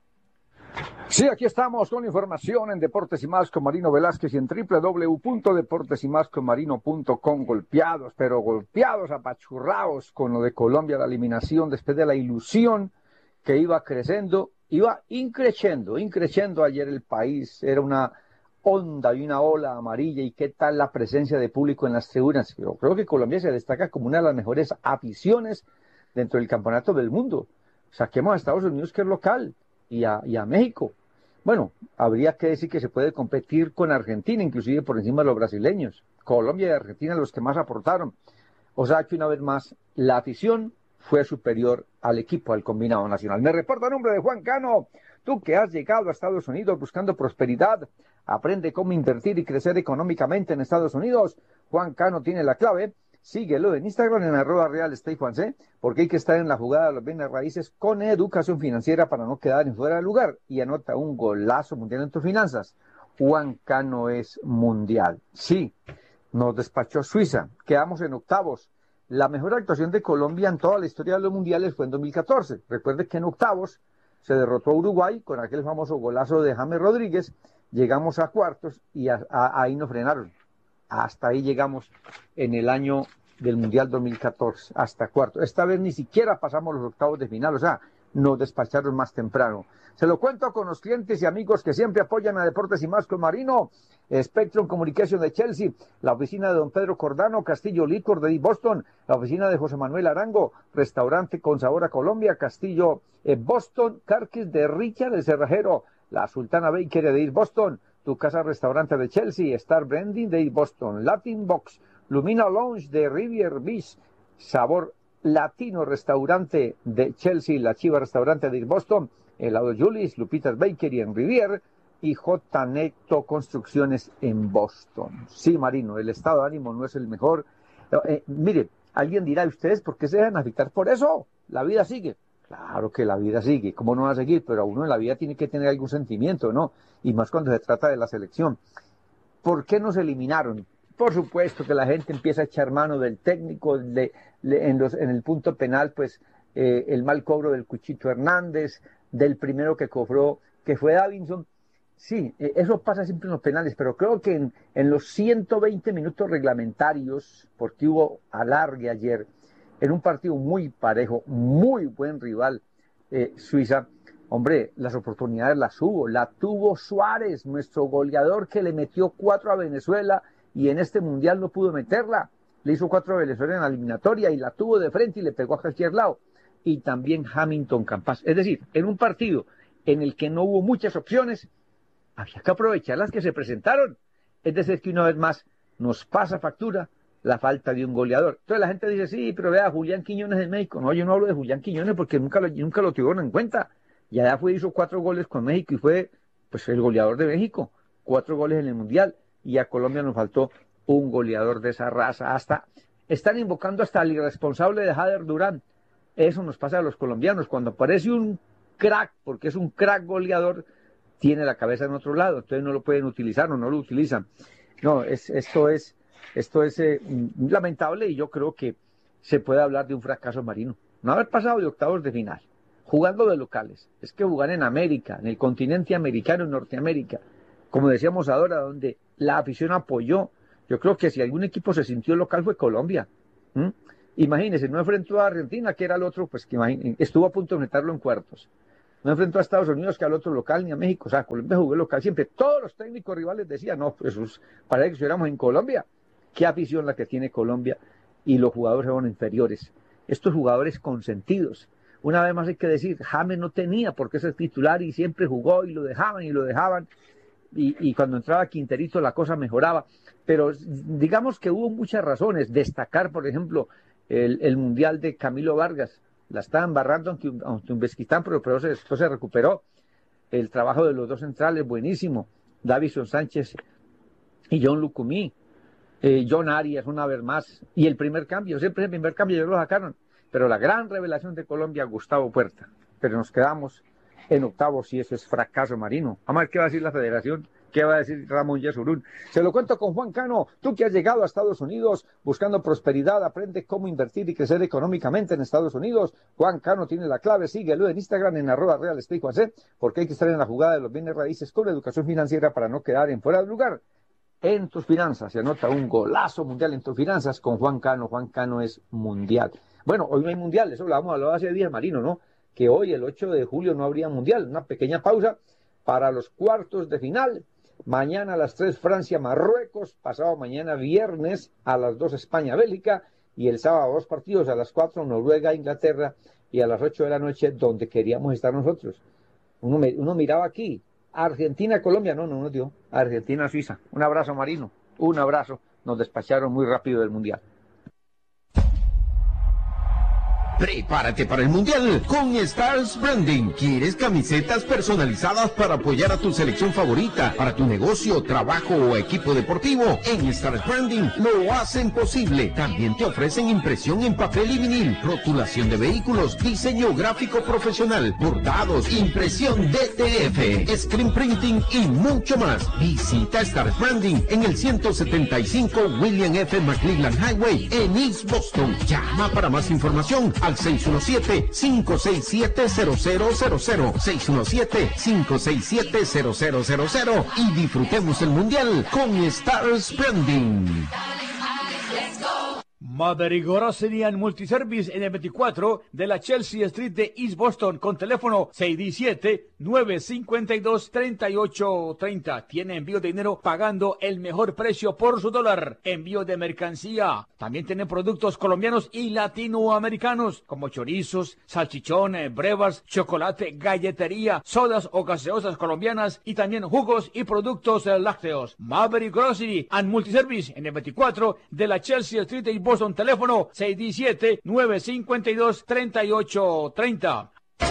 Sí, aquí estamos con información en Deportes y Más con Marino Velázquez y en doble u doble u doble u punto deportes y más con marino punto com. Golpeados, pero golpeados, apachurrados con lo de Colombia, la eliminación después de la ilusión que iba creciendo, iba increciendo, increciendo ayer el país. Era una onda y una ola amarilla. ¿Y qué tal la presencia de público en las tribunas? Yo creo que Colombia se destaca como una de las mejores aficiones dentro del campeonato del mundo. Saquemos a Estados Unidos, que es local, y a, y a México. Bueno, habría que decir que se puede competir con Argentina, inclusive por encima de los brasileños. Colombia y Argentina los que más aportaron. O sea que una vez más, la afición fue superior al equipo, al combinado nacional. Me reporta a nombre de Juan Cano. Tú que has llegado a Estados Unidos buscando prosperidad, aprende cómo invertir y crecer económicamente en Estados Unidos. Juan Cano tiene la clave. Síguelo en Instagram en arroba real estate Juan C, porque hay que estar en la jugada de los bienes raíces con educación financiera para no quedar en fuera de lugar. Y anota un golazo mundial en tus finanzas. Juan Cano es mundial. Sí, nos despachó Suiza. Quedamos en octavos. La mejor actuación de Colombia en toda la historia de los mundiales fue en dos mil catorce. Recuerde que en octavos se derrotó a Uruguay con aquel famoso golazo de James Rodríguez. Llegamos a cuartos y a, a, ahí nos frenaron. Hasta ahí llegamos en el año del Mundial dos mil catorce, hasta cuarto. Esta vez ni siquiera pasamos los octavos de final, o sea, nos despacharon más temprano. Se lo cuento con los clientes y amigos que siempre apoyan a Deportes y Más con Marino. Spectrum Communication de Chelsea, la oficina de don Pedro Cordano, Castillo Licor de Boston, la oficina de José Manuel Arango, restaurante con sabor a Colombia, Castillo eh, Boston, Carquis de Richard el Cerrajero, la Sultana Bakery de Boston, Tu Casa Restaurante de Chelsea, Star Branding de Boston, Latin Box, Lumina Lounge de Rivier Beach, Sabor Latino Restaurante de Chelsea, La Chiva Restaurante de Boston, Helado Julis, Lupita's Bakery en Rivier y J. Neto Construcciones en Boston. Sí, Marino, el estado de ánimo no es el mejor. Eh, mire, alguien dirá, ¿ustedes por qué se dejan afectar por eso? La vida sigue. Claro que la vida sigue, ¿cómo no va a seguir? Pero uno en la vida tiene que tener algún sentimiento, ¿no? Y más cuando se trata de la selección. ¿Por qué nos eliminaron? Por supuesto que la gente empieza a echar mano del técnico, de, de, en, los, en el punto penal, pues eh, el mal cobro del Cuchito Hernández, del primero que cobró, que fue Davinson. Sí, eh, eso pasa siempre en los penales, pero creo que en, en los ciento veinte minutos reglamentarios, porque hubo alargue ayer, en un partido muy parejo, muy buen rival, eh, Suiza, hombre, las oportunidades las hubo, la tuvo Suárez, nuestro goleador que le metió cuatro a Venezuela y en este mundial no pudo meterla, le hizo cuatro a Venezuela en la eliminatoria y la tuvo de frente y le pegó a cualquier lado, y también Hamilton Campas, es decir, en un partido en el que no hubo muchas opciones, había que aprovechar las que se presentaron, es decir, que una vez más nos pasa factura la falta de un goleador. Entonces la gente dice, sí, pero vea, Julián Quiñones de México. No, yo no hablo de Julián Quiñones porque nunca lo, nunca lo tuvieron en cuenta. Y allá fue, hizo cuatro goles con México y fue pues el goleador de México. Cuatro goles en el Mundial. Y a Colombia nos faltó un goleador de esa raza. Hasta están invocando hasta al irresponsable de Jader Durán. Eso nos pasa a los colombianos. Cuando aparece un crack, porque es un crack goleador, tiene la cabeza en otro lado. Entonces no lo pueden utilizar o no lo utilizan. No, es, esto es... Esto es eh, lamentable y yo creo que se puede hablar de un fracaso marino. No haber pasado de octavos de final, jugando de locales. Es que jugar en América, en el continente americano, en Norteamérica, como decíamos ahora, donde la afición apoyó. Yo creo que si algún equipo se sintió local fue Colombia. ¿Mm? Imagínense, no enfrentó a Argentina, que era el otro, pues que estuvo a punto de meterlo en cuartos. No enfrentó a Estados Unidos, que al otro local, ni a México. O sea, Colombia jugó local siempre. Todos los técnicos rivales decían, no, pues parece que estuviéramos en Colombia. Qué afición la que tiene Colombia, y los jugadores son inferiores. Estos jugadores consentidos. Una vez más hay que decir, James no tenía por qué ser titular y siempre jugó y lo dejaban y lo dejaban. Y, y cuando entraba Quinterito la cosa mejoraba. Pero digamos que hubo muchas razones. Destacar, por ejemplo, el, el Mundial de Camilo Vargas. La estaba embarrando ante Uzbekistán, pero, pero después se recuperó. El trabajo de los dos centrales, buenísimo. Davison Sánchez y John Lucumí. Eh, John Arias, una vez más. Y el primer cambio, siempre el primer cambio, ellos lo sacaron. Pero la gran revelación de Colombia, Gustavo Puerta. Pero nos quedamos en octavos y eso es fracaso marino. Vamos a ver qué va a decir la federación. ¿Qué va a decir Ramón Yesurún? Se lo cuento con Juan Cano. Tú que has llegado a Estados Unidos buscando prosperidad, aprende cómo invertir y crecer económicamente en Estados Unidos. Juan Cano tiene la clave. Síguelo en Instagram en arroba real estate Juan C, porque hay que estar en la jugada de los bienes raíces con la educación financiera para no quedar en fuera de lugar. En tus finanzas se anota un golazo mundial en tus finanzas con Juan Cano. Juan Cano es mundial. Bueno, hoy no hay mundial, eso lo habíamos hablado hace días, Marino, ¿no? Que hoy, el ocho de julio, no habría mundial. Una pequeña pausa para los cuartos de final. Mañana a las tres Francia, Marruecos, pasado mañana viernes a las dos España, Bélgica, y el sábado dos partidos a las cuatro Noruega, Inglaterra, y a las ocho de la noche donde queríamos estar nosotros. Uno, me, uno miraba aquí, Argentina, Colombia, no, no nos dio, Argentina, Suiza. Un abrazo, Marino, un abrazo, nos despacharon muy rápido del Mundial. Prepárate para el Mundial con Stars Branding. ¿Quieres camisetas personalizadas para apoyar a tu selección favorita, para tu negocio, trabajo o equipo deportivo? En Stars Branding lo hacen posible. También te ofrecen impresión en papel y vinil, rotulación de vehículos, diseño gráfico profesional, bordados, impresión D T F, screen printing y mucho más. Visita Stars Branding en el ciento setenta y cinco William F. McClellan Highway en East Boston. Llama para más información al seis uno siete, cinco seis siete, cero cero cero cero, seis uno siete, cinco seis siete, cero cero cero cero y disfrutemos el Mundial con Stars Branding. Maverick Grocery and Multiservice en el veinticuatro de la Chelsea Street de East Boston con teléfono seis uno siete, nueve cinco dos, tres ocho tres cero. Tiene envío de dinero pagando el mejor precio por su dólar. Envío de mercancía. También tienen productos colombianos y latinoamericanos como chorizos, salchichones, brevas, chocolate, galletería, sodas o gaseosas colombianas y también jugos y productos lácteos. Maverick Grocery and Multiservice en el veinticuatro de la Chelsea Street de East Boston. Teléfono seis uno siete, nueve cinco dos, tres ocho tres cero.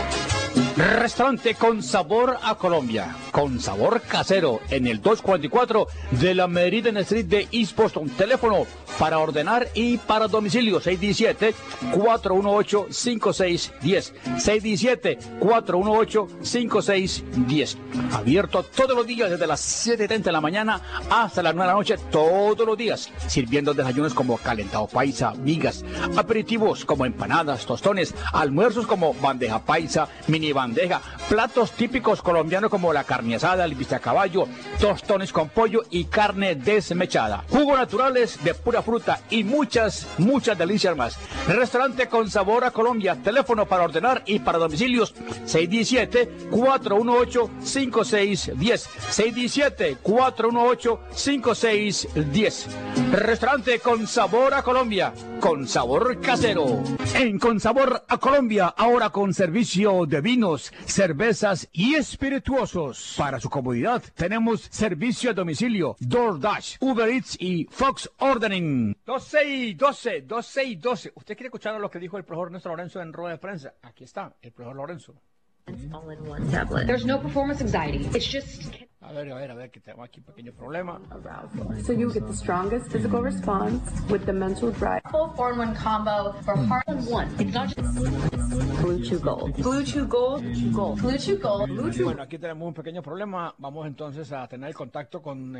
Restaurante con sabor a Colombia, con sabor casero, en el doscientos cuarenta y cuatro de la Meridian Street de East Boston. Teléfono para ordenar y para domicilio seis uno siete, cuatro uno ocho, cinco seis uno cero. seis uno siete, cuatro uno ocho, cinco seis uno cero. Abierto todos los días desde las siete y treinta de la mañana hasta las nueve de la noche, todos los días, sirviendo desayunos como calentado paisa, migas, aperitivos como empanadas, tostones, almuerzos como bandeja paisa, mini bandeja, platos típicos colombianos como la carne asada, el bistec a caballo, tostones con pollo y carne desmechada, jugos naturales de pura fruta y muchas, muchas delicias más. Restaurante con sabor a Colombia. Teléfono para ordenar y para domicilios seis uno siete, cuatro uno ocho, cinco seis uno cero. seis uno siete, cuatro uno ocho, cinco seis uno cero. Restaurante con sabor a Colombia, con sabor casero. En Con Sabor a Colombia, ahora con servicio de vinos, cervezas y espirituosos. Para su comodidad, tenemos servicio a domicilio, DoorDash, Uber Eats y Fox Ordering. doce y doce, doce y doce. ¿Usted quiere escuchar lo que dijo el profesor Néstor Lorenzo en rueda de prensa? Aquí está, el profesor Lorenzo. All in one tablet. There's no performance anxiety. It's just... A ver, a ver, a ver, que tenemos aquí un pequeño problema. So you get the strongest physical response with the mental drive. Full four in one combo for heart and one. It's not just Blue Chew Gold. Blue Chew Gold. Gold. Blue Chew Gold. Blue Chew. Bueno, aquí tenemos un pequeño problema. Vamos entonces a tener el contacto con eh,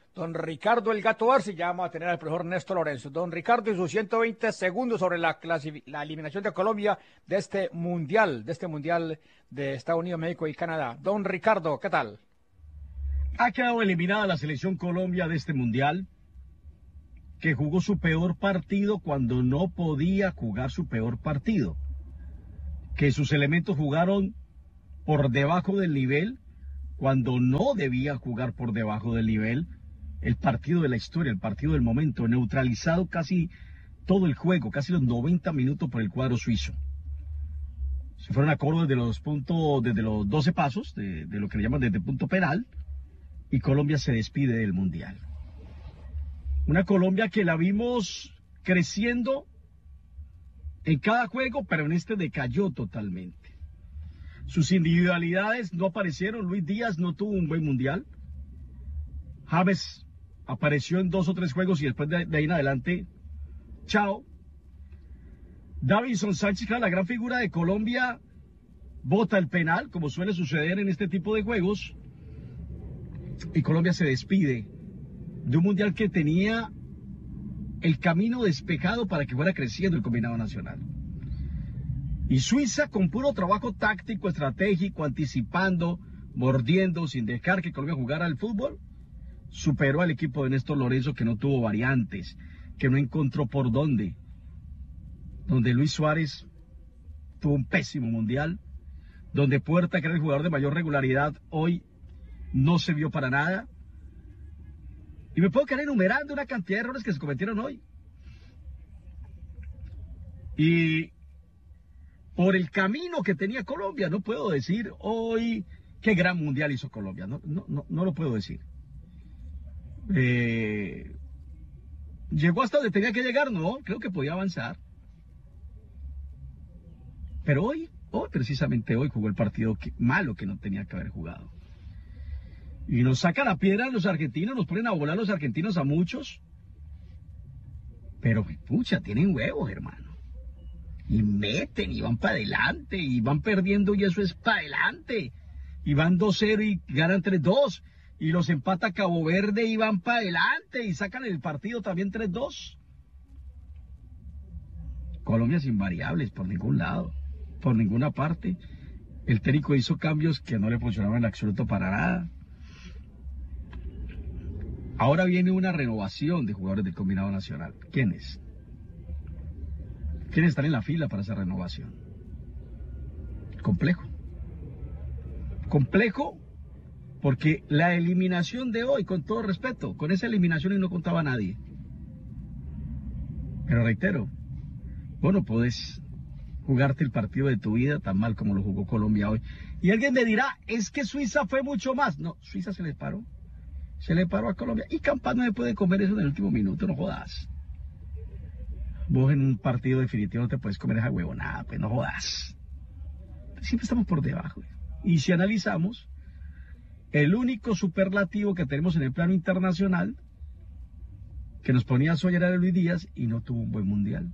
don Ricardo El Gato Arce, ya vamos a tener al profesor Néstor Lorenzo. Don Ricardo y sus ciento veinte segundos sobre la, la eliminación de Colombia de este mundial, de este mundial de Estados Unidos, México y Canadá. Don Ricardo, ¿qué tal? Ha quedado eliminada la selección Colombia de este mundial, que jugó su peor partido cuando no podía jugar su peor partido, que sus elementos jugaron por debajo del nivel cuando no debía jugar por debajo del nivel, el partido de la historia, el partido del momento, neutralizado casi todo el juego, casi los noventa minutos por el cuadro suizo. Se fueron a coro desde los puntos, desde los doce pasos, de, de lo que le llaman desde el punto penal, y Colombia se despide del mundial. Una Colombia que la vimos creciendo en cada juego, pero en este decayó totalmente. Sus individualidades no aparecieron. Luis Díaz no tuvo un buen mundial. James apareció en dos o tres juegos y después de, de ahí en adelante, chao. Davinson Sánchez, la gran figura de Colombia, bota el penal, como suele suceder en este tipo de juegos, y Colombia se despide de un mundial que tenía el camino despejado para que fuera creciendo el combinado nacional. Y Suiza, con puro trabajo táctico, estratégico, anticipando, mordiendo, sin dejar que Colombia jugara al fútbol, superó al equipo de Néstor Lorenzo, que no tuvo variantes, que no encontró por dónde. Donde Luis Suárez tuvo un pésimo mundial, donde Puerta, que era el jugador de mayor regularidad, hoy no se vio para nada. Y me puedo quedar enumerando una cantidad de errores que se cometieron hoy. Y por el camino que tenía Colombia, no puedo decir hoy qué gran mundial hizo Colombia, no, no, no, no lo puedo decir. Eh, ¿Llegó hasta donde tenía que llegar? No, creo que podía avanzar. Pero hoy, hoy precisamente hoy jugó el partido que, malo que no tenía que haber jugado. Y nos sacan a piedra los argentinos, nos ponen a volar los argentinos a muchos. Pero, pucha, tienen huevos, hermano. Y meten, y van para adelante, y van perdiendo, y eso es para adelante. Y van dos cero y ganan tres dos. Y los empata Cabo Verde y van para adelante, y sacan el partido también tres dos. Colombia sin variables por ningún lado, por ninguna parte. El técnico hizo cambios que no le funcionaban en absoluto para nada. Ahora viene una renovación de jugadores del combinado nacional. ¿Quiénes? ¿Quiénes están en la fila para esa renovación? Complejo. Complejo porque la eliminación de hoy, con todo respeto, con esa eliminación y no contaba nadie. Pero reitero, vos no podés jugarte el partido de tu vida tan mal como lo jugó Colombia hoy. Y alguien me dirá, es que Suiza fue mucho más. No, Suiza se le paró. Se le paró a Colombia. Y Campana me puede comer eso en el último minuto, no jodas. Vos en un partido definitivo no te puedes comer esa huevonada, pues no jodas. Siempre estamos por debajo. Y si analizamos, el único superlativo que tenemos en el plano internacional que nos ponía a soñar era Luis Díaz y no tuvo un buen mundial.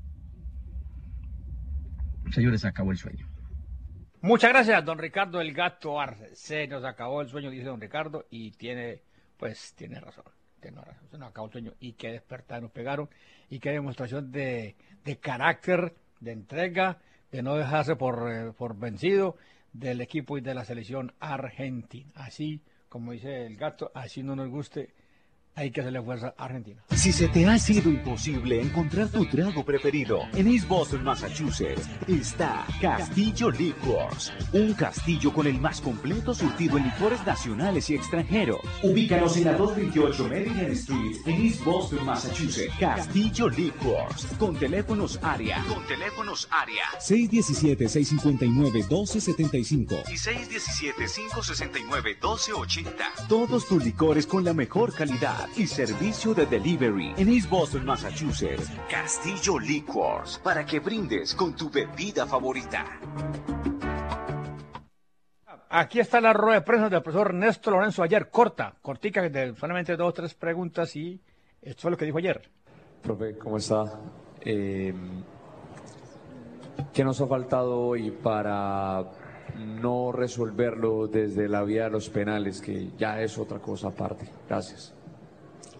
Señores, se acabó el sueño. Muchas gracias, don Ricardo El Gato Arce. Se nos acabó el sueño, dice don Ricardo, y tiene, pues, tiene razón. Tiene razón. Se nos acabó el sueño. Y qué despertar nos pegaron, y qué demostración de, de carácter, de entrega, de no dejarse por, eh, por vencido del equipo y de la selección argentina. Así, como dice el Gato, así no nos guste, hay que hacerle fuerza a Argentina. Si se te ha sido imposible encontrar tu trago preferido, en East Boston, Massachusetts, está Castillo Liquors. Un castillo con el más completo surtido en licores nacionales y extranjeros. Ubícanos en la doscientos veintiocho Maryland Street, en East Boston, Massachusetts. Castillo Liquors. Con teléfonos área. Con teléfonos área. seis uno siete, seis cinco nueve, uno dos siete cinco. Y seis uno siete, cinco seis nueve, uno dos ocho cero. Todos tus licores con la mejor calidad y servicio de delivery en East Boston, Massachusetts. Castillo Liquors, para que brindes con tu bebida favorita. Aquí está la rueda de prensa del profesor Néstor Lorenzo ayer, corta, cortica, de solamente dos o tres preguntas, y esto fue lo que dijo ayer. Profe, ¿cómo está? Eh, ¿Qué nos ha faltado hoy para no resolverlo desde la vía de los penales, que ya es otra cosa aparte? Gracias.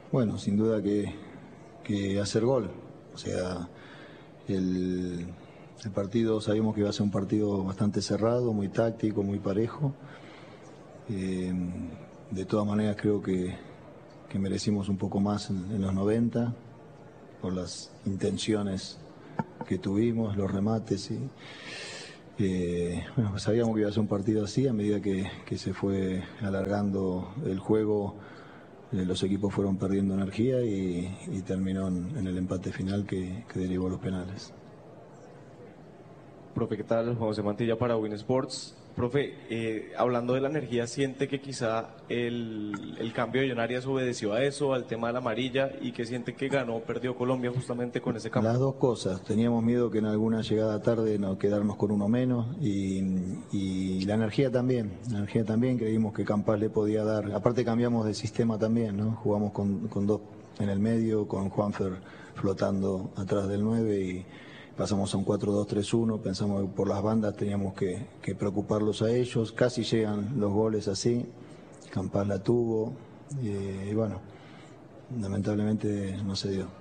bueno, sin duda que, que hacer gol. O sea, el, el partido, sabíamos que iba a ser un partido bastante cerrado, muy táctico, muy parejo. Eh, de todas maneras creo que, que merecimos un poco más en, en los noventa, por las intenciones que tuvimos, los remates. Y, eh, bueno, pues sabíamos que iba a ser un partido así. A medida que, que se fue alargando el juego, eh, los equipos fueron perdiendo energía y, y terminó en, en el empate final que, que derivó los penales. Profe, ¿qué tal? José Mantilla para Win Sports. Profe, eh, hablando de la energía, ¿siente que quizá el, el cambio de John Arias obedeció a eso, al tema de la amarilla, y que siente que ganó, perdió Colombia justamente con ese cambio? Las dos cosas. Teníamos miedo que en alguna llegada tarde nos quedarnos con uno menos y, y la energía también. La energía también, creímos que Campas le podía dar. Aparte cambiamos de sistema también, ¿no? Jugamos con, con dos en el medio, con Juanfer flotando atrás del nueve y pasamos a un cuatro dos tres uno, pensamos que por las bandas teníamos que, que preocuparlos a ellos, casi llegan los goles así, Campas la tuvo, y, y bueno, lamentablemente no se dio.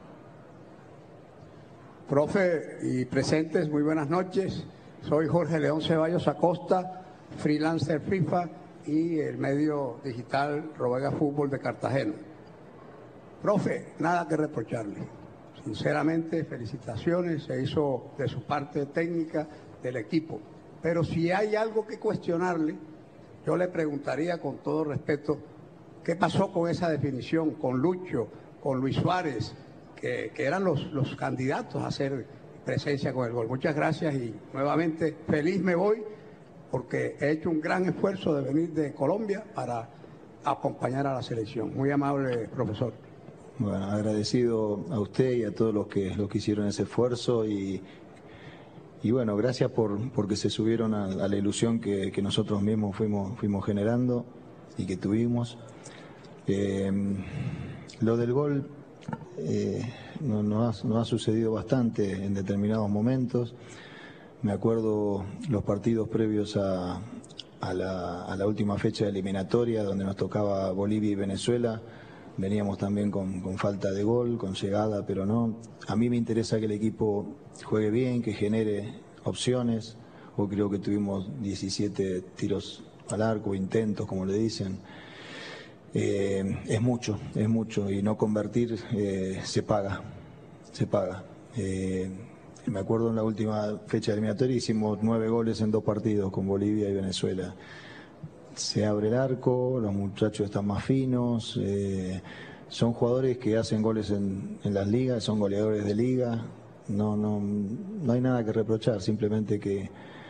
Profe y presentes, muy buenas noches, soy Jorge León Ceballos Acosta, freelancer FIFA y el medio digital Robega Fútbol de Cartagena. Profe, nada que reprocharle. Sinceramente, felicitaciones, se hizo de su parte técnica del equipo. Pero si hay algo que cuestionarle, yo le preguntaría con todo respeto, ¿qué pasó con esa definición, con Lucho, con Luis Suárez, que, que eran los, los candidatos a hacer presencia con el gol? Muchas gracias y nuevamente feliz me voy porque he hecho un gran esfuerzo de venir de Colombia para acompañar a la selección. Muy amable, profesor. Bueno, agradecido a usted y a todos los que, los que hicieron ese esfuerzo y, y bueno, gracias por porque se subieron a, a la ilusión que, que nosotros mismos fuimos, fuimos generando y que tuvimos. Eh, lo del gol eh, no, no, ha, no ha sucedido bastante en determinados momentos. Me acuerdo los partidos previos a, a, la, a la última fecha de eliminatoria donde nos tocaba Bolivia y Venezuela. Veníamos también con, con falta de gol, con llegada, pero no. A mí me interesa que el equipo juegue bien, que genere opciones. Hoy creo que tuvimos diecisiete tiros al arco, intentos, como le dicen. Eh, es mucho, es mucho. Y no convertir eh, se paga, se paga. Eh, me acuerdo en la última fecha eliminatoria hicimos nueve goles en dos partidos con Bolivia y Venezuela. Se abre el arco, los muchachos están más finos, eh, son jugadores que hacen goles en, en las ligas, son goleadores de liga, no, no, no hay nada que reprochar, simplemente que,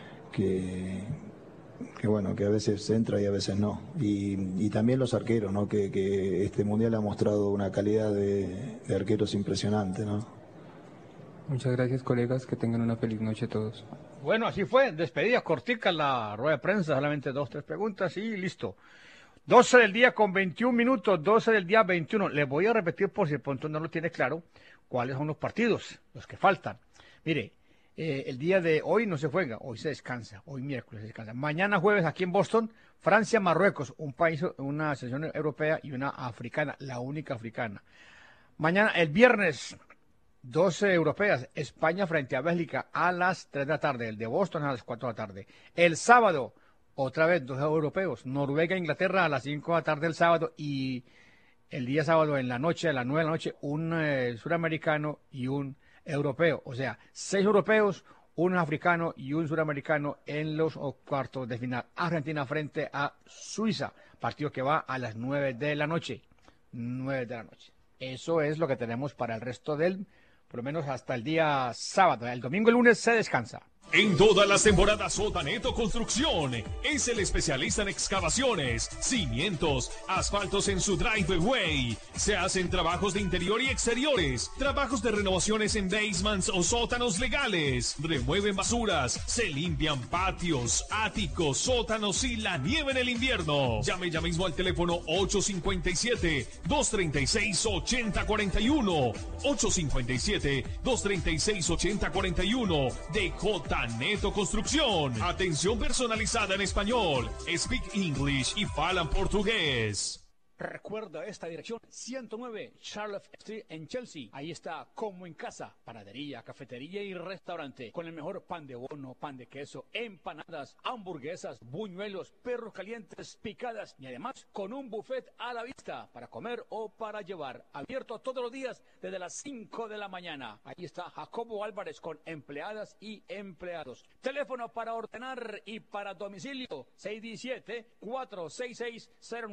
que, que bueno, que a veces entra y a veces no. Y, y también los arqueros, ¿no? Que, que este mundial ha mostrado una calidad de, de arqueros impresionante, ¿no? Muchas gracias, colegas, que tengan una feliz noche a todos. Bueno, así fue, despedida cortica la rueda de prensa, solamente dos, tres preguntas y listo. doce del día con veintiún minutos, doce del día veintiuno. Les voy a repetir por si el punto no lo tiene claro, cuáles son los partidos, los que faltan. Mire, eh, el día de hoy no se juega, hoy se descansa, hoy miércoles se descansa. Mañana jueves aquí en Boston, Francia, Marruecos, un país, una selección europea y una africana, la única africana. Mañana, el viernes, doce europeas, España frente a Bélgica a las tres de la tarde, el de Boston a las cuatro de la tarde. El sábado, otra vez, dos europeos, Noruega e Inglaterra a las cinco de la tarde el sábado y el día sábado en la noche, a las nueve de la noche, un eh, suramericano y un europeo. O sea, seis europeos, un africano y un suramericano en los cuartos de final. Argentina frente a Suiza, partido que va a las nueve de la noche. nueve de la noche. Eso es lo que tenemos para el resto del, por lo menos hasta el día sábado. El domingo y el lunes se descansa. En todas las temporadas, Sotaneto Construcción es el especialista en excavaciones, cimientos, asfaltos en su driveway. Se hacen trabajos de interior y exteriores, trabajos de renovaciones en basements o sótanos legales. Remueven basuras, se limpian patios, áticos, sótanos y la nieve en el invierno. Llame ya mismo al teléfono ocho cinco siete, dos tres seis, ocho cero cuatro uno. ocho cinco siete, dos tres seis, ocho cero cuatro uno de J. Neto Construcción. Atención personalizada en español, speak English y falan portugués. Recuerda esta dirección, ciento nueve Charlotte Street en Chelsea. Ahí está como en casa, panadería, cafetería y restaurante, con el mejor pan de bono, pan de queso, empanadas, hamburguesas, buñuelos, perros calientes, picadas y además con un buffet a la vista para comer o para llevar. Abierto todos los días desde las cinco de la mañana. Ahí está Jacobo Álvarez con empleadas y empleados. Teléfono para ordenar y para domicilio, seis uno siete, cuatro seis seis, cero nueve